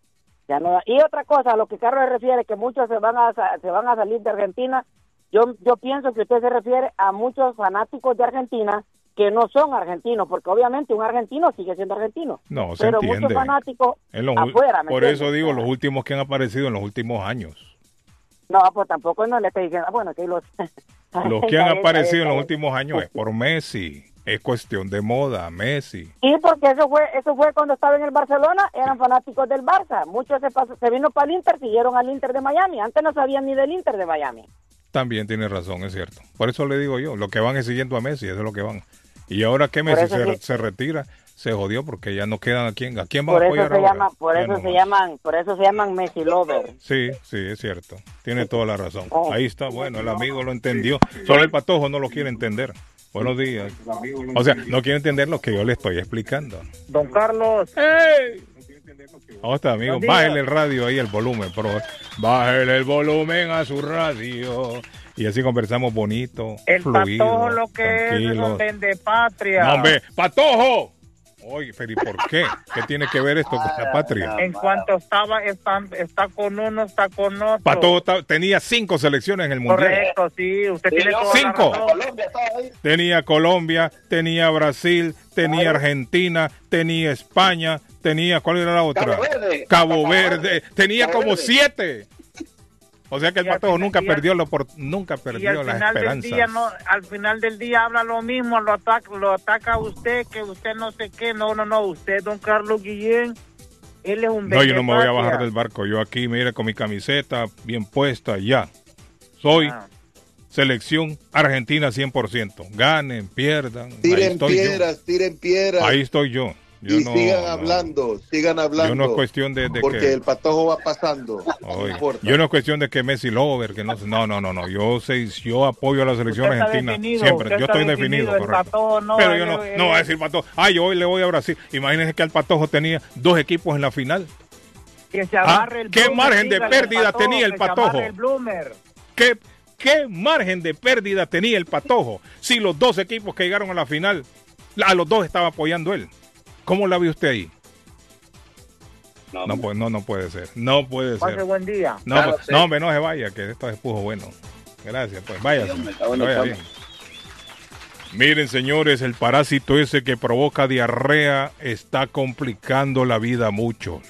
Ya no da- Y otra cosa, a lo que Carlos se refiere, que muchos se van a sa- se van a salir de Argentina, yo yo pienso que usted se refiere a muchos fanáticos de Argentina que no son argentinos, porque obviamente un argentino sigue siendo argentino. No, se pero entiende. muchos fanáticos En los- afuera, ¿me por entiendes? eso digo, los últimos que han aparecido en los últimos años. No, pues tampoco no le estoy diciendo, ah, bueno, que los... Los que han Está bien, aparecido en está los bien. últimos años es por Messi. Es cuestión de moda, Messi. Sí, porque eso fue eso fue cuando estaba en el Barcelona, eran fanáticos del Barça. Muchos se, pasó, se vino para el Inter, siguieron al Inter de Miami. Antes no sabían ni del Inter de Miami. También tiene razón, es cierto. Por eso le digo yo, lo que van es siguiendo a Messi, eso es lo que van. Y ahora que Por Messi eso se, sí. se retira, se jodió porque ya no quedan a quién, a quién van Por a eso apoyar se ahora. llama, por Ya eso no se más. llaman, por eso se llaman Messi Lover. Sí, sí, es cierto. Tiene toda la razón. Oh. Ahí está, bueno, el amigo lo entendió. Solo el patojo no lo quiere entender. Buenos días. O sea, no quiere entender lo que yo le estoy explicando. Don Carlos. ¡Ey! ¿Cómo está, amigo? Buen día. Bájele el radio ahí, el volumen, por favor. Bájele el volumen a su radio. Y así conversamos bonito, El fluido, patojo lo que es es tranquilos. un vendepatria. No, hombre, ¡patojo! Oye, pero ¿y por qué? ¿Qué tiene que ver esto con la patria? En cuanto estaba, está, está con uno, está con otro. Patojo ta- tenía cinco selecciones en el Mundial. Correcto, sí, usted Sí, tiene no, toda la Cinco. razón. Colombia estaba ahí. Tenía Colombia, tenía Brasil, tenía Argentina, tenía España, tenía, ¿cuál era la otra? Cabo Verde. Cabo Cabo Verde, Verde. tenía Cabo como Verde. siete. O sea que el Y al Patojo final- nunca y al- perdió la opor- nunca Y perdió al la final del esperanza. día, no, al final del día habla lo mismo, lo ataca, lo ataca a usted, que usted no sé qué. No, no, no, usted, don Carlos Guillén, él es un No, yo no me voy a vendepatria. bajar del barco. Yo aquí, mire, con mi camiseta bien puesta, ya. Soy Ah. selección argentina cien por ciento. Ganen, pierdan. Ahí Tiren estoy yo. piedras, tiren piedras. Ahí estoy yo. Yo y no- sigan no- hablando, sigan hablando. Yo no es cuestión de, de porque que... el patojo va pasando. No Oye, importa. yo no es cuestión de que Messi Lover, que no no no no no, yo sé, yo apoyo a la selección Usted está argentina definido, siempre, usted yo está estoy definido, definido, el correcto. Patojo no, Pero él- yo no él- no voy a decir Patojo, ay, yo hoy le voy a Brasil. Imagínense que el Patojo tenía dos equipos en la final. Que se Ah, agarre el ¿qué Bloomer, margen de dígale al pérdida tenía el que se Patojo? agarre el Bloomer. ¿Qué qué margen de pérdida tenía el Patojo si los dos equipos que llegaron a la final a los dos estaba apoyando él? ¿Cómo la vio usted ahí? No, No, puede, no, no puede ser. No puede Pase ser. buen día. No, Claro, pues, sí. no, hombre, no se vaya, que esto es pujo bueno. Gracias, pues vaya. Dios, me cago en el Vaya palo. bien. Miren, señores, el parásito ese que provoca diarrea está complicando la vida a muchos.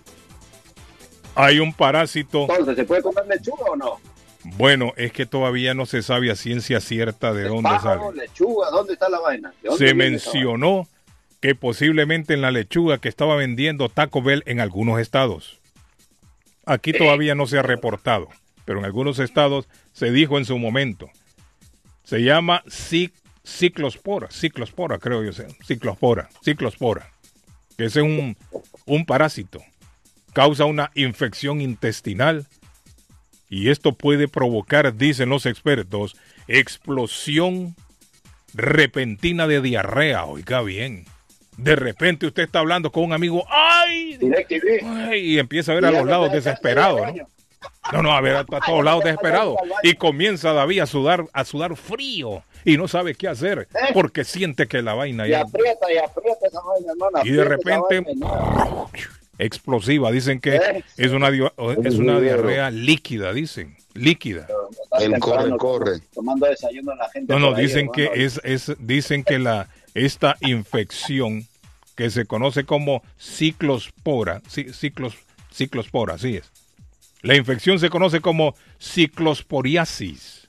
Hay un parásito, Entonces, ¿se puede comer lechuga o no? bueno, es que todavía no se sabe a ciencia cierta de dónde Pájaro, sale. lechuga, ¿dónde está la vaina? ¿De dónde Se viene esa vaina? mencionó que posiblemente en la lechuga que estaba vendiendo Taco Bell en algunos estados. Aquí todavía no se ha reportado, pero en algunos estados se dijo en su momento. Se llama cic- ciclospora, ciclospora creo yo, sé, ciclospora, ciclospora, que ese es un, un parásito. Causa una infección intestinal y esto puede provocar, dicen los expertos, explosión repentina de diarrea. Oiga bien, de repente usted está hablando con un amigo, ¡ay! DirecTV. Ay, y empieza a ver Y a ya los no lados te da chance de ir al desesperado, ¿no? baño. No, no, a ver, a, a todos lados desesperado. Y comienza David a sudar, a sudar frío. Y no sabe qué hacer porque siente que la vaina Y ya... aprieta, y aprieta esa vaina, hermano. Y de aprieta esa repente... vaina, explosiva. Dicen que es una, di- es una diarrea líquida, dicen. Líquida. El corre, corre. Tomando desayuno la gente. No, no, por ahí, dicen que hermano. es, es, dicen que la, esta infección que se conoce como ciclospora, ci- ciclos, ciclospora, así es. La infección se conoce como ciclosporiasis.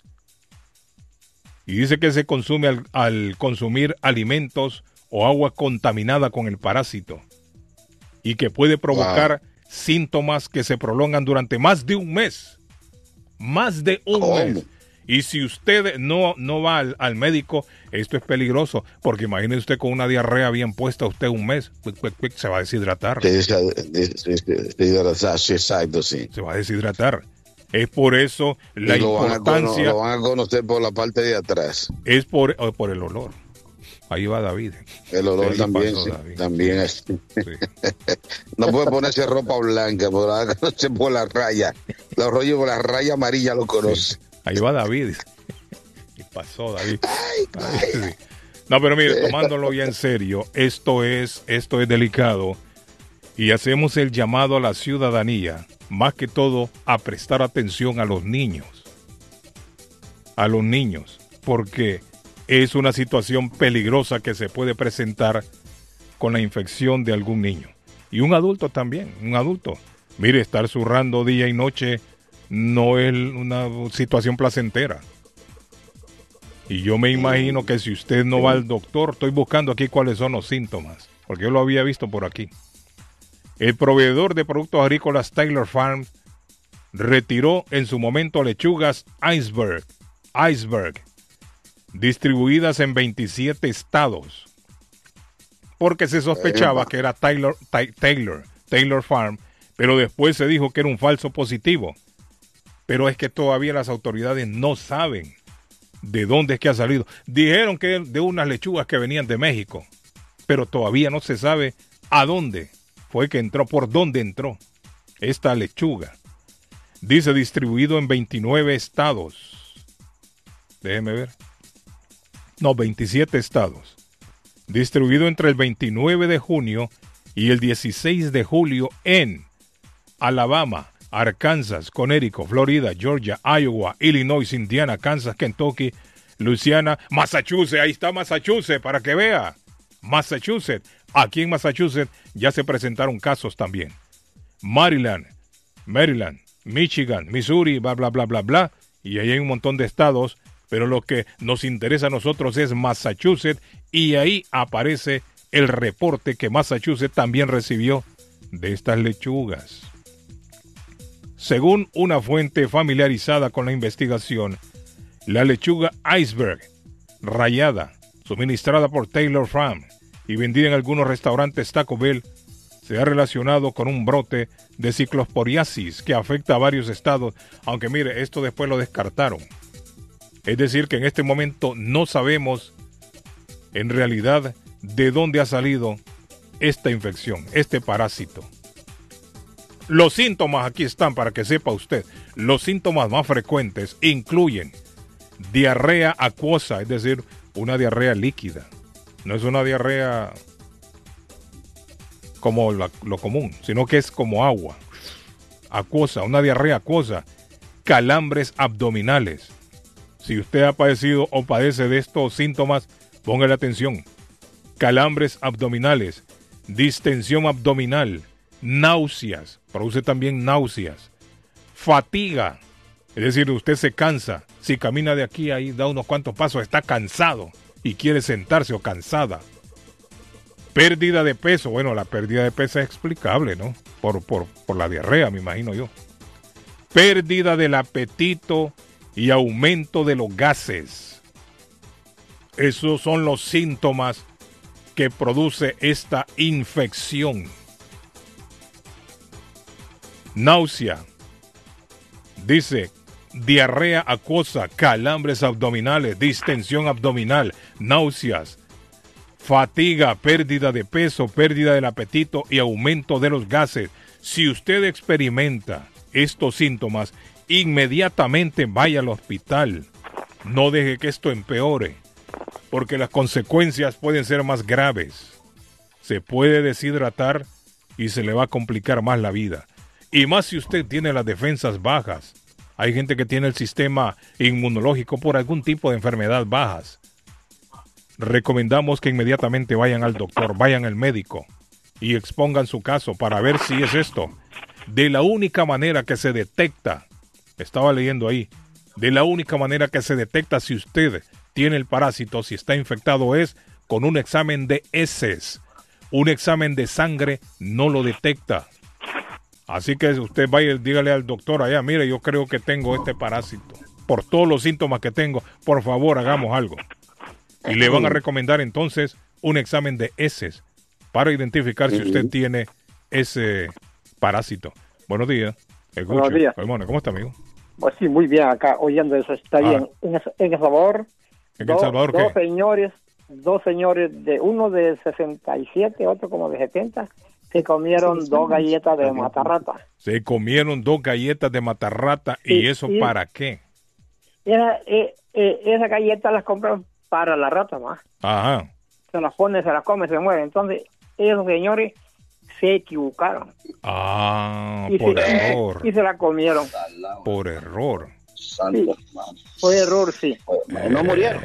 Y dice que se consume al, al consumir alimentos o agua contaminada con el parásito. Y que puede provocar Wow. síntomas que se prolongan durante más de un mes. Más de un ¿Cómo? mes. Y si usted no, no va al, al médico, esto es peligroso, porque imagínese usted con una diarrea bien puesta usted un mes, pic, pic, pic, se va a deshidratar. Sí, sí, sí, sí, sí, exacto, sí. Se va a deshidratar. Es por eso la Y lo van, a cono- importancia, lo van a conocer por la parte de atrás. es por, oh, por el olor. Ahí va David. El olor Ahí también, pasó, sí, David. también es. Sí. No puede ponerse ropa blanca, por la conoce por la raya. Los rollos por la raya amarilla lo conoce. Sí. Ahí va David. Y pasó David. Ay, sí. No, pero mire, tomándolo ya en serio, esto es, esto es delicado y hacemos el llamado a la ciudadanía, más que todo a prestar atención a los niños. A los niños, porque es una situación peligrosa que se puede presentar con la infección de algún niño. Y un adulto también, un adulto. Mire, estar zurrando día y noche no es una situación placentera. Y yo me imagino que si usted no va al doctor, estoy buscando aquí cuáles son los síntomas, porque yo lo había visto por aquí. El proveedor de productos agrícolas Taylor Farm retiró en su momento lechugas Iceberg, Iceberg, distribuidas en veintisiete estados, porque se sospechaba que era Taylor, Ty- Taylor, Taylor Farm, pero después se dijo que era un falso positivo. Pero es que todavía las autoridades no saben de dónde es que ha salido. Dijeron que de unas lechugas que venían de México, pero todavía no se sabe a dónde fue que entró, por dónde entró esta lechuga. Dice distribuido en veintinueve estados. Déjeme ver. No, veintisiete estados. Distribuido entre el veintinueve de junio y el dieciséis de julio en Alabama, Arkansas, Connecticut, Florida, Georgia, Iowa, Illinois, Indiana, Kansas, Kentucky, Louisiana, Massachusetts. Ahí está Massachusetts para que vea. Massachusetts. Aquí en Massachusetts ya se presentaron casos también. Maryland, Maryland, Michigan, Missouri, bla, bla, bla, bla, bla. Y ahí hay un montón de estados, pero lo que nos interesa a nosotros es Massachusetts. Y ahí aparece el reporte que Massachusetts también recibió de estas lechugas. Según una fuente familiarizada con la investigación, la lechuga Iceberg, rayada, suministrada por Taylor Farm y vendida en algunos restaurantes Taco Bell, se ha relacionado con un brote de ciclosporiasis que afecta a varios estados, aunque mire, esto después lo descartaron. Es decir, que en este momento no sabemos en realidad de dónde ha salido esta infección, este parásito. Los síntomas aquí están para que sepa usted. Los síntomas más frecuentes incluyen diarrea acuosa, es decir, una diarrea líquida. No es una diarrea como la, lo común, sino que es como agua. Acuosa, una diarrea acuosa. Calambres abdominales. Si usted ha padecido o padece de estos síntomas, póngale atención. Calambres abdominales, distensión abdominal, náuseas, produce también náuseas, fatiga, es decir, usted se cansa, si camina de aquí a ahí, da unos cuantos pasos, está cansado y quiere sentarse o cansada. Pérdida de peso, bueno, la pérdida de peso es explicable, ¿no? Por, por, por la diarrea, me imagino yo. Pérdida del apetito y aumento de los gases. Esos son los síntomas que produce esta infección. Náusea, dice, diarrea acuosa, calambres abdominales, distensión abdominal, náuseas, fatiga, pérdida de peso, pérdida del apetito y aumento de los gases. Si usted experimenta estos síntomas, inmediatamente vaya al hospital. No deje que esto empeore, porque las consecuencias pueden ser más graves. Se puede deshidratar y se le va a complicar más la vida. Y más si usted tiene las defensas bajas. Hay gente que tiene el sistema inmunológico por algún tipo de enfermedad bajas. Recomendamos que inmediatamente vayan al doctor, vayan al médico y expongan su caso para ver si es esto. De la única manera que se detecta, estaba leyendo ahí, de la única manera que se detecta si usted tiene el parásito, si está infectado, es con un examen de heces. Un examen de sangre no lo detecta. Así que usted vaya y dígale al doctor allá, mire, yo creo que tengo este parásito. Por todos los síntomas que tengo, por favor, hagamos algo. Y le van a recomendar entonces un examen de heces para identificar si usted tiene ese parásito. Buenos días. Escuche. Buenos días. Hermano, ¿cómo está, amigo? Pues sí, muy bien acá, oyendo eso, está ah. bien. En, en El Salvador, ¿En El Salvador do, qué? Dos señores, dos señores, de uno de sesenta y siete, otro como de setenta, se comieron sí, dos galletas de matarrata. Se comieron dos galletas de matarrata, ¿y, ¿y eso y, para qué? Era, eh, eh, esas galletas las compraron para la rata, más. Ajá. Se las pone, se las come, se muere. Entonces, esos señores se equivocaron. Ah, y por se, error. Y, y se la comieron. Por error. Sí, por error, sí. Eh, no murieron.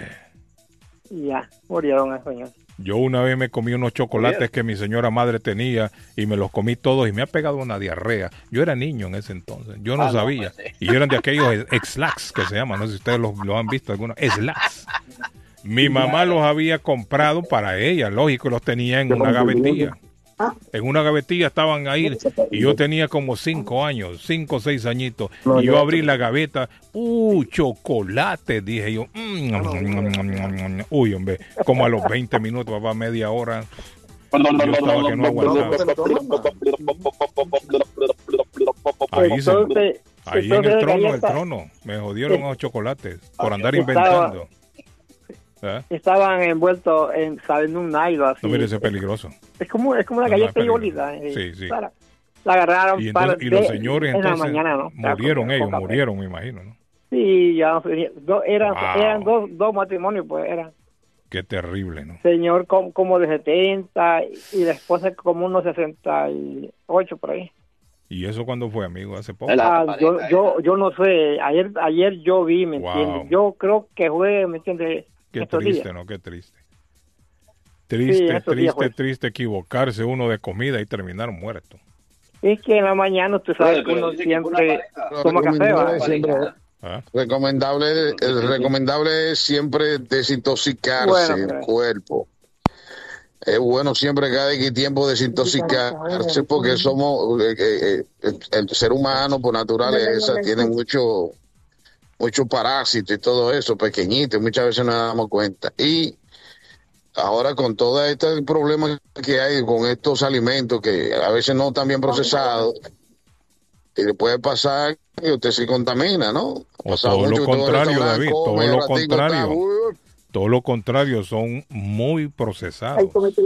Ya, murieron esos señores. Yo una vez me comí unos chocolates que mi señora madre tenía y me los comí todos y me ha pegado una diarrea. Yo era niño en ese entonces, yo no ah, sabía. No, pues sí. Y eran de aquellos Slacks que se llaman, no sé si ustedes los, los han visto algunos, Slacks. Mi mamá los había comprado para ella, lógico, los tenía en una gavetilla. En una gavetilla estaban ahí y yo tenía como cinco años, cinco o seis añitos. Y yo abrí la gaveta, ¡uh, chocolate! Dije yo, mm, mm, mm, mm. Uy, hombre, como a los veinte minutos, papá, media hora. Yo estaba que no aguantaba. Ahí, se, ahí en el trono, el trono, me jodieron los chocolates por andar inventando. ¿Eh? Estaban envueltos en, ¿saben? Un nylon así. No, mire, ese es peligroso. Es como, es como una no, galleta no yolida. Eh, sí, sí. Para, la agarraron y, para entonces, y los señores en entonces la mañana, ¿no? murieron Claro, ellos, murieron, me imagino, ¿no? Sí, ya do, eran, wow. eran dos, dos matrimonios, pues eran. Qué terrible, ¿no? Señor como, como de setenta y la esposa como unos sesenta y ocho por ahí. ¿Y eso cuándo fue, amigo? ¿Hace poco? Ah, yo, yo, yo no sé. Ayer, ayer yo vi, ¿me wow. entiendes? Yo creo que fue, ¿me entiendes? Qué triste, días. ¿no? Qué triste. Triste, sí, triste, triste equivocarse uno de comida y terminar muerto. Es que en la mañana tú sabes que uno siempre toma café. ¿va? ¿Ah? Recomendable, el recomendable es siempre desintoxicarse bueno, el cuerpo. Es bueno siempre cada X tiempo desintoxicarse porque somos, eh, eh, el, el ser humano por naturaleza tiene mucho mucho parásito y todo eso, pequeñito, y muchas veces no nos damos cuenta. Y ahora con todo este problema que hay con estos alimentos que a veces no están bien procesados, y le puede pasar que usted se contamina, ¿no? O todo lo contrario, David, todo lo contrario. Todo lo contrario, son muy procesados.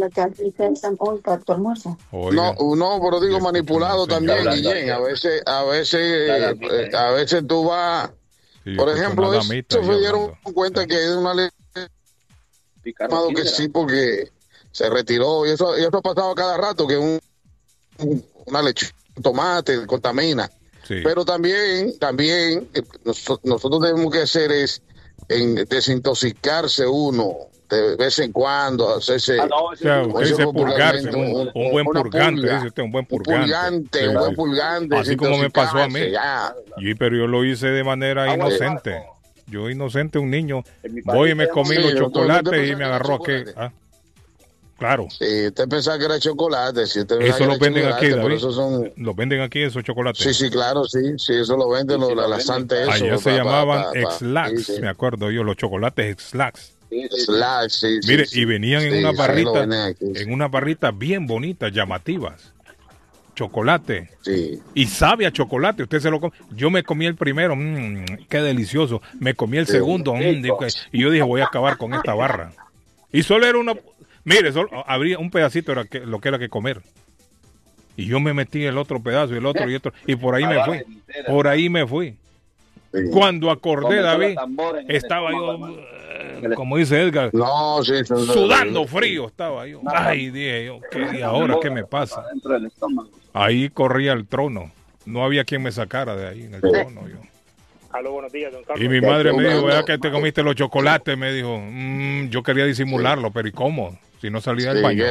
No, no, pero digo manipulado también, Guillén. A veces, a veces, eh, a veces tú vas... Sí, por ejemplo, eso se dieron cuenta que es una ley que sí, porque se retiró y eso, y eso ha pasado cada rato, que un, un una leche, un tomate contamina. Sí. Pero también, también eh, nosotros, nosotros tenemos que hacer es en desintoxicarse uno de vez en cuando, hacerse ah, no, o sea, usted dice purgarse, un, un, un buen purgante, purga, dice usted, un buen purgante. Un purgante, sí, un buen purgante. Así como me pasó a mí. Y, pero yo lo hice de manera ah, inocente. Bueno. Yo inocente, un niño. Voy y me comí sí, los chocolates y me agarró aquí. ¿Ah? Claro. Sí, usted pensaba que era chocolate. Si usted eso lo venden aquí, David. Son... Los venden aquí esos chocolates. Sí, sí, claro, sí. Sí, eso lo venden, sí, sí, lo, la Santa eso. Allá se pa, llamaban pa, pa, X-Lax, sí, sí. Me acuerdo yo, los chocolates X-Lax. Sí, sí, Slack, sí, mire, sí, y venían sí, en una barrita, aquí, sí. en una barrita bien bonitas, llamativas. Chocolate. Sí. Y sabe a chocolate, usted se lo come. Yo me comí el primero, mmm, qué delicioso. Me comí el sí, segundo, mmm, y yo dije, voy a acabar con esta barra. Y solo era una, mire, solo habría un pedacito era que, lo que era que comer. Y yo me metí el otro pedazo y el otro y otro. Y por ahí me fui. Por ahí me fui. Sí. Cuando acordé, David, estaba yo, como dice Edgar, no, sí, sí, sudando sí, sí. frío. Estaba yo. Ay, dije yo, ¿qué, ¿y ahora qué me pasa? Ahí corría el trono. No había quien me sacara de ahí en el trono. Yo. Aló, buenos días, don Carlos. Y mi madre me dijo, ¿verdad que te comiste los chocolates? Me dijo, mmm, yo quería disimularlo, pero ¿y cómo? Si no salía del sí, baño.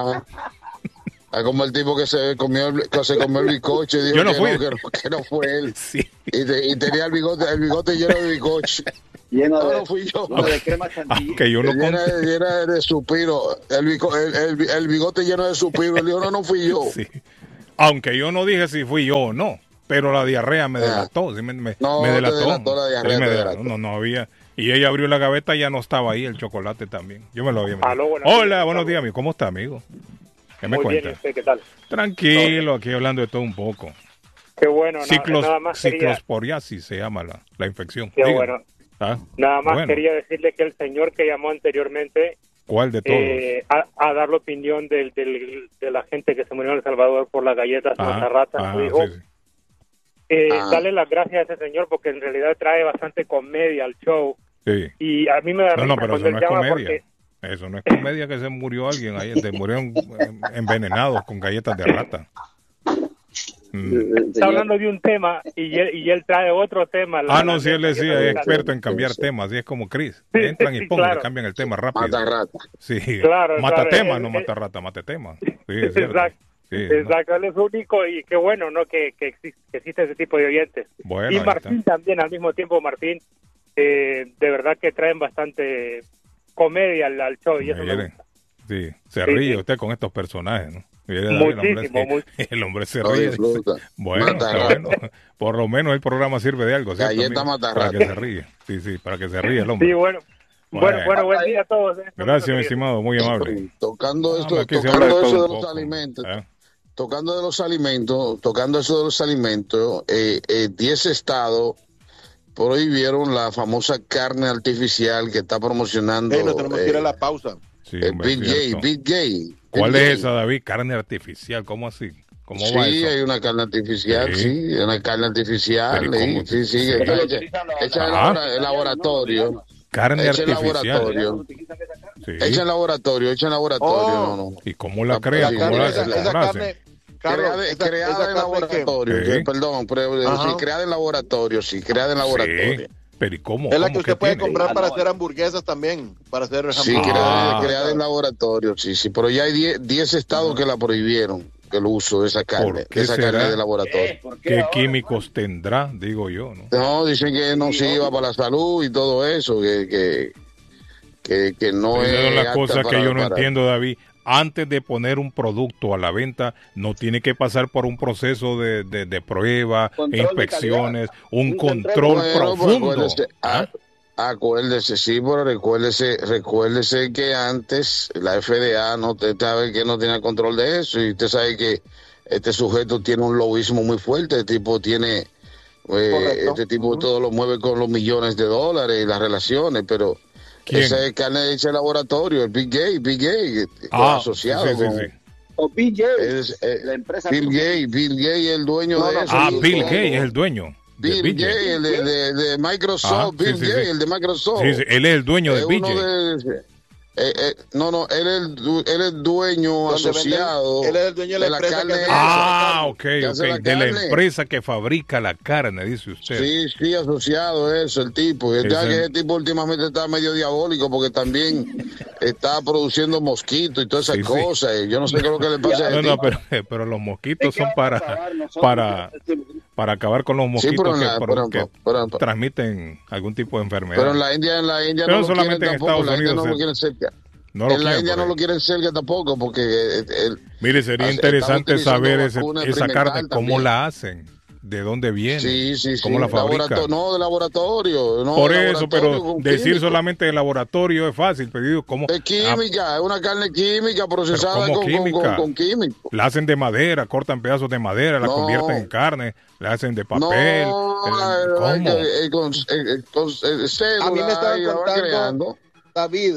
Es como el tipo que se comió el, que se comió el bizcocho y dijo yo no que, fui. No, que, no, que no fue él. Sí. Y, te, y tenía el bigote, el bigote lleno de bizcocho. Lleno no, de, no fui yo. de crema chantilly. Ah, que yo no llena, llena de suspiro. El, el, el, el bigote lleno de suspiro. Él dijo, no, no fui yo. Sí. Aunque yo no dije si fui yo o no. Pero la diarrea me delató. ¿Sí? Me, me, no, me delató. Te delató la diarrea, me te delató. delató. No, no había. Y ella abrió la gaveta y ya no estaba ahí el chocolate también. Yo me lo había metido. Aló, buenos Hola, días, buenos días, amigo. ¿Cómo está, amigo? ¿Qué me Muy cuenta? Bien, ¿y usted qué tal? Tranquilo, aquí hablando de todo un poco. Qué bueno. Ciclos, nada, nada más quería... Ciclosporiasis se llama la, la infección. Qué Dígame. bueno. ¿Ah? Nada más bueno. quería decirle que el señor que llamó anteriormente... ¿Cuál de todos? Eh, a, a dar la opinión del, del, de la gente que se murió en El Salvador por las galletas Matarrata. Ah, dijo, sí, sí. Eh, ah. Darle las gracias a ese señor porque en realidad trae bastante comedia al show. Sí. Y a mí me da No, no, pero eso no es comedia. Porque... Eso no es comedia que se murió alguien ahí, se murieron envenenados con galletas de rata. Mm. Está hablando de un tema y él, y él trae otro tema. La, ah, no, si sí, él decía, es experto en cambiar sí, temas, y es como Chris. Entran y pum, claro. le cambian el tema rápido. Mata rata. Sí, claro, mata claro, tema, es, no es, mata rata, mata tema. Sí, es exacto. Sí, exacto, ¿no? Él es único y qué bueno, ¿no? Que, que, existe, que existe ese tipo de oyentes. Bueno, y Martín también, al mismo tiempo, Martín, eh, de verdad que traen bastante comedia al, al show y eso me gusta. Sí, se ríe sí, usted sí. con estos personajes, ¿no? Muchísimo, el, hombre, muy... el hombre se ríe. Bueno, bueno, por lo menos el programa sirve de algo. Galleta mata para que se ríe. Sí, sí, para que se ríe el hombre. Sí, bueno. Bueno, bueno, bueno buen día a todos. ¿eh? Gracias, mi estimado, muy amable. Tocando esto, ah, tocando eso de los poco. alimentos. ¿Eh? Tocando de los alimentos, tocando eso de los alimentos, eh, eh, diez estados prohibieron la famosa carne artificial que está promocionando. Hey, no tenemos que ir a la pausa. Sí, el Big Gay, Big Gay. ¿Cuál Big es Gay. esa, David? Carne artificial, ¿cómo así? ¿Cómo sí, va eso? hay una carne artificial, sí, sí una carne artificial, sí, sí, sí, que está hecha, hecha en el laboratorio. Carne hecha artificial. En laboratorio. Sí. Hecha en laboratorio, hecha en laboratorio, oh. no, no. ¿Y cómo la crean? ¿Cómo la, esa, la, esa la carne, Carlos, creada, esa, creada esa en laboratorio, ¿Qué? perdón, pero, sí, creada en laboratorio, sí, creada en laboratorio. Sí. Pero ¿y cómo? Es la ¿Cómo que usted que puede tiene? comprar Ah, para no, hacer hamburguesas también, para hacer Sí, hamburguesas. creada, Ah. creada en laboratorio, sí, sí, pero ya hay diez estados que la prohibieron, el uso de esa carne, ¿Por qué de esa será? carne de laboratorio. Eh, ¿por qué ¿Qué ahora? químicos tendrá? Digo yo, ¿no? No, dicen que no Sí, sirva obvio. para la salud y todo eso, que, que, que, que no Esa es es la apta cosa para- que yo no para- entiendo, David. Antes de poner un producto a la venta, no tiene que pasar por un proceso de, de, de prueba, Control de inspecciones, un, Un control, control. Bueno, pues, profundo. acuérdese, ¿Ah? ah, acuérdese, sí, pero recuérdese, recuérdese que antes la F D A no te sabe que no tenía control de eso y usted sabe que este sujeto tiene un lobismo muy fuerte, el tipo tiene, eh, Correcto. este tipo Ujú. todo lo mueve con los millones de dólares y las relaciones, pero ¿Quién? esa es carne hecha en laboratorio, el Big Gay, Big Gay, Ah, asociado sí, sí, con... sí. O B J, Es, eh, la empresa. Bill Gates, Bill Gates, el dueño No, de no. eso. Ah, sí, Bill todo. Gates es el dueño. de Bill B J. Gates, el de, de, de Microsoft, Ah, sí, Bill sí, Gates, sí. el de Microsoft. Sí, sí, él es el dueño de Es B uno J. de- eh, eh, no, no, él es el, du- él es dueño Donde asociado. venden- él es el dueño de la empresa que carne hace- esa. Ah, ok, ¿Qué hace ok. la De la carne? empresa que fabrica la carne, dice usted. Sí, sí, asociado eso, el tipo. Y Ese- ya que ese tipo últimamente está medio diabólico porque también está produciendo mosquitos y todas esas Sí, sí. cosas. y Yo no sé qué es lo que le pasa a ese No, no, tipo. pero, pero los mosquitos son para, para, para acabar con los Sí, mosquitos pero en que, la- por- pero- que pero- transmiten algún tipo de enfermedad. Pero en la India, en la India Pero no lo solamente quieren en tampoco. Estados La India Unidos no se- lo quieren cerca. No lo en la quieren India por no ahí. lo quieren cerca tampoco porque eh, el- Mire, sería Están interesante utilizando saber ese- vacuna esa experimental carne, cómo también. la hacen, de dónde viene, sí, sí, sí. cómo la fabrican. Laborato- no, de laboratorio. No, Por de eso, laboratorio pero con decir químicos. solamente de laboratorio es fácil, pero digo, ¿cómo? Es química, es una carne química procesada ¿cómo con, con- química? con- con químicos. La hacen de madera, cortan pedazos de madera, la No. convierten en carne, la hacen de No, papel. eh, eh, eh, ¿Cómo? eh, con, eh, con, eh, células A mí me estaban y la van contando, creando. David,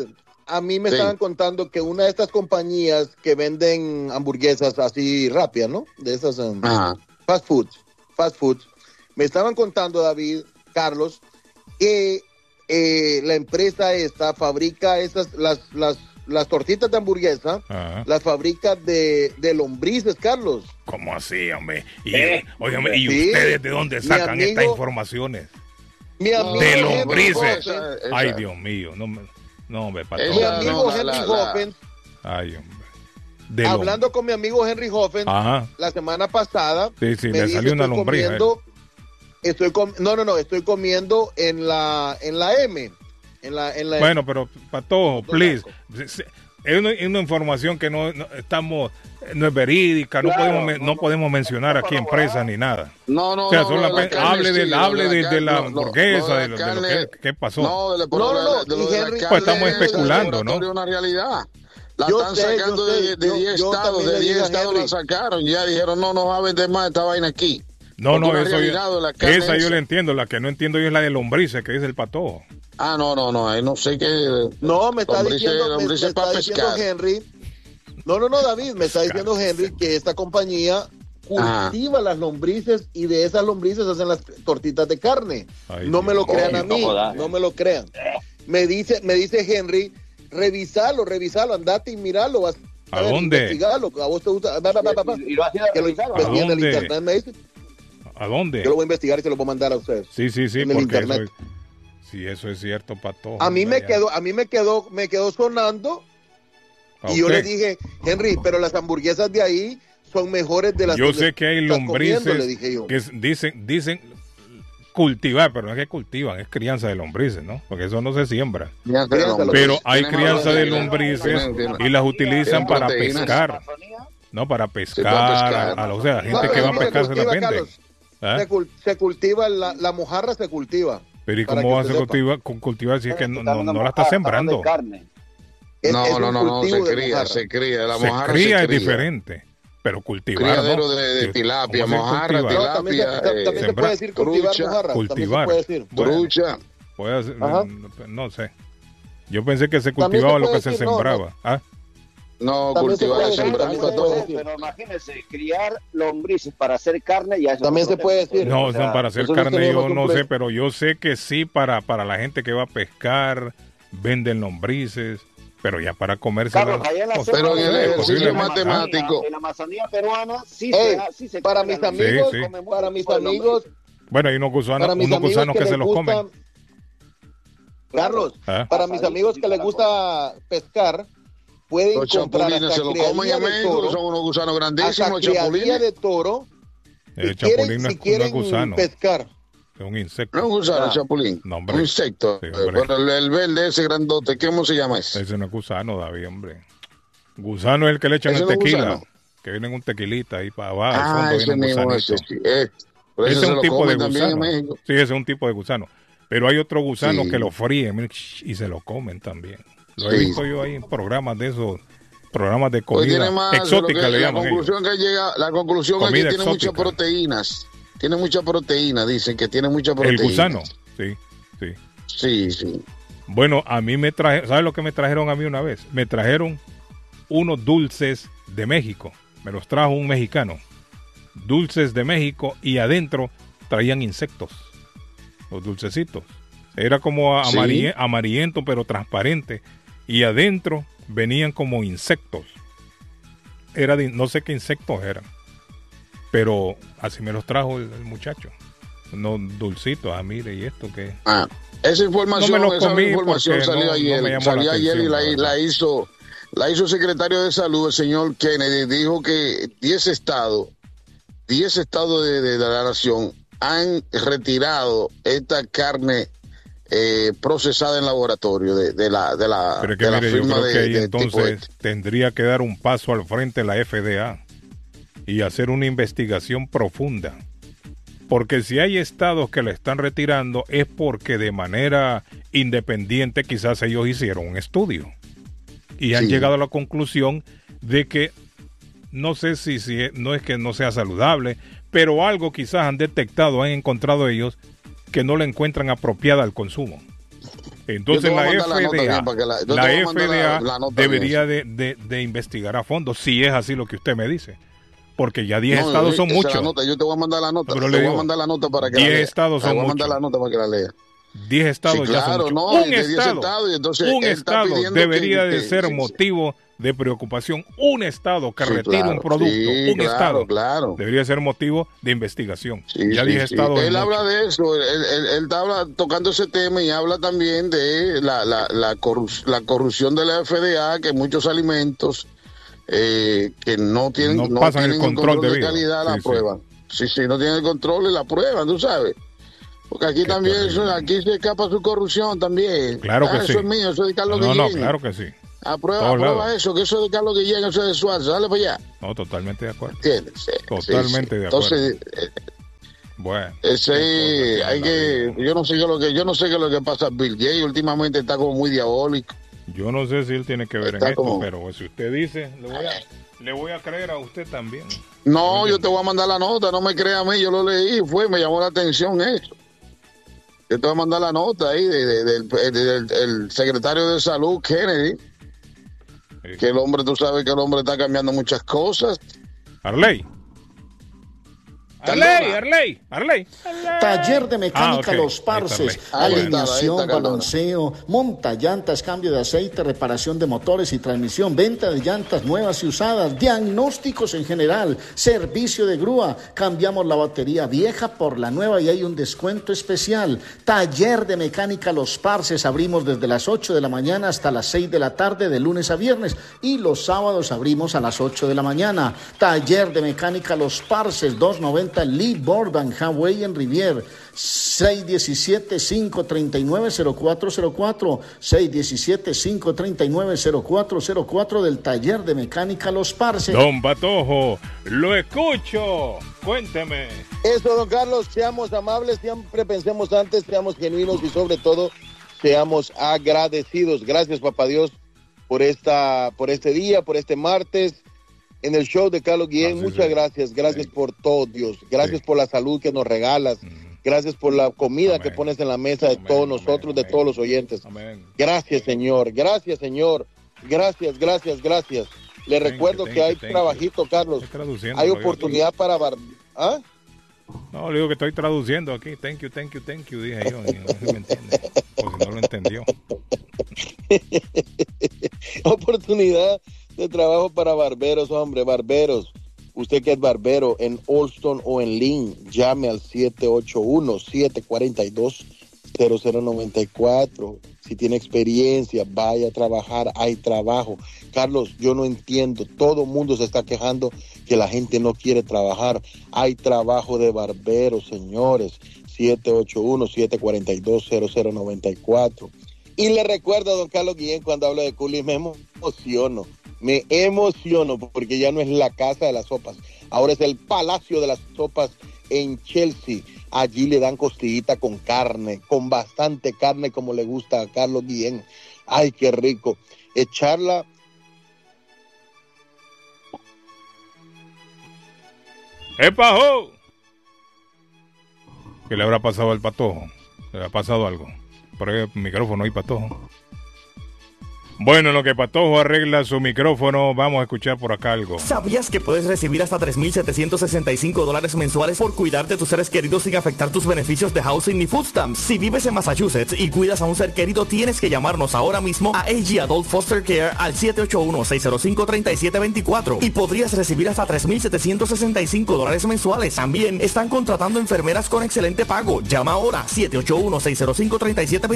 a mí me Sí. estaban contando que una de estas compañías que venden hamburguesas así rápidas, ¿no? De esas um, Ajá. fast foods, fast foods. Me estaban contando, David, Carlos, que eh, la empresa esta fabrica esas, las, las, las tortitas de hamburguesa, Ajá. las fabrica de, de lombrices, Carlos. ¿Cómo así, hombre? Y, Eh, óigame, ¿y sí. ustedes de dónde Mi sacan amigo- estas informaciones? Mi amigo De Henry lombrices. Hoffen, Ay, Dios mío. No, me- no hombre, patrón. mi Esa- amigo no, la- Henry la- la- Hoffen, Ay, hombre. De lom- hablando con mi amigo Henry Hoffen, Ajá. la semana pasada, Sí, sí, me le dice, salió una estoy lombriz. a él. comiendo, estoy com- no, no, no, estoy comiendo en la en la M, en la en la Bueno, pero Patojo, please. Es una, es una información que no, no estamos, no es verídica, no Claro, podemos me- no, no podemos mencionar aquí empresas ni nada. No, no, O sea, no, solamente lo de la hable carne de, sí, hable lo de, la de la carne, lo- hamburguesa, lo de, lo- de lo carne- que, qué pasó. No, de, por No, lo no, de- de y lo de la Henry- carne Pues estamos es de especulando, laboratorio, ¿no? una realidad. La Yo están sé, yo sacando sé, de- de yo- 10 yo estados, también de le diez dije a estados Henry. la sacaron, ya dijeron, no, no va a vender más esta vaina aquí. No, Porque no, una eso realidad yo, de la carne esa yo esa. la entiendo, la que no entiendo yo es la de lombrices, que dice el Patojo. Ah, no, no, no, ahí no sé qué. No, me está lombrices- diciendo, me, lombrices me está para diciendo pescar. Henry. No, no, no, David, me está diciendo Henry que esta compañía cultiva las lombrices y de esas lombrices hacen las tortitas de carne. Ay, no me lo Dios. crean a no mí, jodas. no me lo crean. Me dice, me dice Henry, revisalo, revisalo, andate y miralo. Vas ¿A ver, dónde? Investigalo, a vos te gusta. Va, va, va, va, va. Y lo hacía Que lo revisar, investigue en el dónde? internet, me dice. ¿A dónde? Yo lo voy a investigar y se lo voy a mandar a ustedes. Sí, sí, sí, en el porque eso internet. es, si eso es cierto, Patojo. A mí me hombre, ya. quedó, a mí me quedó, me quedó sonando. ¿A Y yo usted? le dije, Henry, pero las hamburguesas de ahí son mejores de las Yo que sé que hay estás comiendo, lombrices le dije yo. que es- dicen, dicen cultivar, pero no es que cultivan, es crianza de lombrices, ¿no? Porque eso no se siembra. Crianza de Crianza, lombrices. Pero hay Tiene más crianza de proteína. lombrices Tiene- tiene- y las utilizan tiene para proteínas. pescar. No, para pescar, pescar. a- a- o sea, gente No, que pero va a sí se pescar se las cultiva, venden. Carlos. ¿Ah? Se, cul- se cultiva, la, la mojarra se cultiva. Pero ¿y para cómo que vas a usted sepa. cultivar, con cultivar si es que no, Está no, una no la está mojarra, sembrando? de carne. Es- No, es no, un no, no, se cultivo de cría, mojarra. se cría. La Se mojarra cría se es cría. diferente, pero cultivar, Criadero ¿no? de, de ¿Cómo tilapia, se mojarra, cultiva? No, también se, tilapia, ta- eh, también se sembrar, puede decir cultivar trucha, mojarra. También se cultivar. puede decir. Bueno. trucha. Puede ser- Ajá. no, no sé. Yo pensé que se También cultivaba se lo puede que se decir, no, sembraba. ¿Ah? No, También se cultivar, puede decir, sembrar. también se Pero, puede decir. pero imagínese, criar lombrices para hacer carne ya eso También es se otro puede tema. decir. No, O sea, no, para hacer nosotros carne tenemos yo un no pre- sé, pero yo sé que sí para, para la gente que va a pescar, venden lombrices, pero ya para comerse Carlos, allá en la selva, Pero en el en la ejercicio Amazonía- matemático. En la Amazonía peruana sí Ey, se, sí se para come mis la lombriz. amigos, Sí, sí. Come mucho para mis tipo de lombriz. amigos, Bueno, hay unos gusanos, para mis unos amigos gusanos que, les se los gusta- comen. Carlos, ¿Ah? para mis amigos que les gusta pescar, pueden Los comprar chapulines hasta se lo comen criadilla en de México, toro, son unos gusanos hasta grandísimos, los criadilla chapulines. de toro. El si chapulín quieren, no si es, no quieren es gusano, pescar, es un insecto. No es un gusano, Ah. chapulín. No, hombre. Un insecto. Sí, Eh, hombre. pero el, el verde ese grandote, ¿cómo se llama ese? Ese no es gusano, David, hombre. Gusano es el que le echan Ese el no es tequila, gusano. que viene en un tequilita ahí para abajo. Ah, al fondo ese viene un mismo, ese. gusanito. Sí, eh, por eso Ese es se un lo tipo de comen también en gusano. México. Sí, ese es un tipo de gusano. Pero hay otro gusano Sí. que lo fríen mira, y se lo comen también. Lo he Sí. visto yo ahí en programas de esos, programas de Pues tiene comida más, lo exótica que- le la llaman ellos. conclusión que llega, la conclusión es Comida que tiene muchas exótica. proteínas. Tiene mucha proteína, dicen que tiene mucha El proteína. gusano, sí, sí. Sí, sí. Bueno, a mí me trajeron, ¿sabes lo que me trajeron a mí una vez? Me trajeron unos dulces de México. Me los trajo un mexicano. Dulces de México y adentro traían insectos. Los dulcecitos. Era como Sí. amarille- amarillento pero transparente. Y adentro venían como insectos. Era de- no sé qué insectos eran. Pero así me los trajo el, el muchacho. Unos dulcitos. Ah, mire, ¿y esto qué? Ah, esa información, No me lo esa comí información porque salió no- no ayer, me llamó salió la ayer y atención, la, la verdad. la hizo, la hizo el secretario de salud, el señor Kennedy, dijo que diez estados, diez estados de, de la nación han retirado esta carne eh, procesada en laboratorio de, de la de la, Pero es que de la mire, yo firma creo de, que ahí de tipo entonces este. tendría que dar un paso al frente la F D A y hacer una investigación profunda. Porque si hay estados que la están retirando es porque de manera independiente quizás ellos hicieron un estudio y han Sí. llegado a la conclusión de que no sé si, si no es que no sea saludable, pero algo quizás han detectado, han encontrado ellos que no la encuentran apropiada al consumo. Entonces la F D A, la, la F D A la, la debería de, de, de investigar a fondo, si es así lo que usted me dice. Porque ya diez no, estados son muchos. Yo te voy a mandar la nota. Pero te le digo, voy a mandar la nota para que la lea. diez estados son muchos. Te voy a mandar muchos. la nota para que la lea. diez estados sí, ya claro, son no, un estado, estado, y entonces un estado debería que, de que, ser que, motivo de preocupación. Un estado que sí, retire claro, un producto, sí, un claro, estado, claro. debería ser motivo de investigación. Sí, ya sí, diez sí. estados. Él habla mucho. de eso, él, él, él está habla, tocando ese tema y habla también de la, la, la, corrus, la corrupción de la F D A, que muchos alimentos eh, que no tienen, no no pasan tienen el control, control de, de calidad, sí, la sí. prueban. Sí, sí, no tienen el control y la prueban, tú sabes. Porque aquí Qué también, eso, aquí se escapa su corrupción también. Claro que ah, sí. Eso es mío, eso es de Carlos no, Guillén. No, claro que sí. Aprueba, aprueba eso, que eso es de Carlos Guillén, eso es de Suárez, dale para allá. No, totalmente de acuerdo. ¿Entiendes? Sí, totalmente sí, sí. de acuerdo. Entonces, eh, bueno. Ese, hay que, yo no sé qué lo que, yo no sé qué es lo que pasa. Bill Gates últimamente está como muy diabólico. Yo no sé si él tiene que ver está en esto, como... pero si usted dice, le voy a, le voy a creer a usted también. No, yo te voy a mandar la nota, no me crea a mí, yo lo leí, fue, me llamó la atención eso. Yo te voy a mandar la nota ahí de, de, de, de, de, de el secretario de Salud, Kennedy, sí. Que el hombre, tú sabes que el hombre está cambiando muchas cosas. Arley. Arley, Arley, Arley. Taller de mecánica ah, okay. Los Parces, alineación, está, balanceo, monta llantas, cambio de aceite, reparación de motores y transmisión, venta de llantas nuevas y usadas, diagnósticos en general, servicio de grúa, cambiamos la batería vieja por la nueva y hay un descuento especial. Taller de mecánica Los Parces, abrimos desde las ocho de la mañana hasta las seis de la tarde de lunes a viernes y los sábados abrimos a las ocho de la mañana. Taller de mecánica Los Parces, doscientos noventa Lee Borban, Hawaii en Rivier, seis uno siete, cinco tres nueve, cero cuatro cero cuatro, seis uno siete, cinco tres nueve, cero cuatro cero cuatro del Taller de Mecánica Los Parces. Don Patojo, lo escucho, cuénteme. Eso, don Carlos, seamos amables, siempre pensemos antes, seamos genuinos y sobre todo seamos agradecidos. Gracias, papá Dios, por esta, por este día, por este martes. En el show de Carlos Guillén, ah, sí, muchas sí. gracias, gracias sí. por todo, Dios, gracias sí. por la salud que nos regalas, mm. gracias por la comida Amén. Que pones en la mesa de Amén. Todos nosotros, Amén. De todos los oyentes. Amén. Gracias, Señor, gracias, Señor, gracias, gracias, gracias. Le thank recuerdo you, que hay you, trabajito, you. Carlos, hay oportunidad para... Bar... ¿Ah? No, le digo que estoy traduciendo aquí, thank you, thank you, thank you, dije yo, y no sé si me entiende, o si no lo entendió. Oportunidad de trabajo para barberos, hombre, barberos. Usted que es barbero en Olston o en Lynn, llame al siete ocho uno, siete cuatro dos, cero cero nueve cuatro. Si tiene experiencia, vaya a trabajar, hay trabajo. Carlos, yo no entiendo, todo el mundo se está quejando que la gente no quiere trabajar. Hay trabajo de barberos, señores. siete ocho uno, siete cuatro dos, cero cero nueve cuatro. Y le recuerdo a don Carlos Guillén, cuando hablo de Coolies, me emociono. Me emociono porque ya no es la casa de las sopas, ahora es el Palacio de las Sopas en Chelsea. Allí le dan costillita con carne, con bastante carne como le gusta a Carlos Guillén. Ay, qué rico. Echarla. ¡Epajo! ¿Qué le habrá pasado al Patojo? ¿Le habrá pasado algo? Por ahí el micrófono y Patojo. Bueno, en lo que Patojo arregla su micrófono, vamos a escuchar por acá algo. ¿Sabías que puedes recibir hasta tres mil setecientos sesenta y cinco dólares mensuales por cuidar de tus seres queridos sin afectar tus beneficios de housing ni food stamps? Si vives en Massachusetts y cuidas a un ser querido, tienes que llamarnos ahora mismo a A G Adult Foster Care al siete ocho uno, seis cero cinco, tres siete dos cuatro y podrías recibir hasta tres mil setecientos sesenta y cinco dólares mensuales. También están contratando enfermeras con excelente pago. Llama ahora siete ocho uno, seis cero cinco, tres siete dos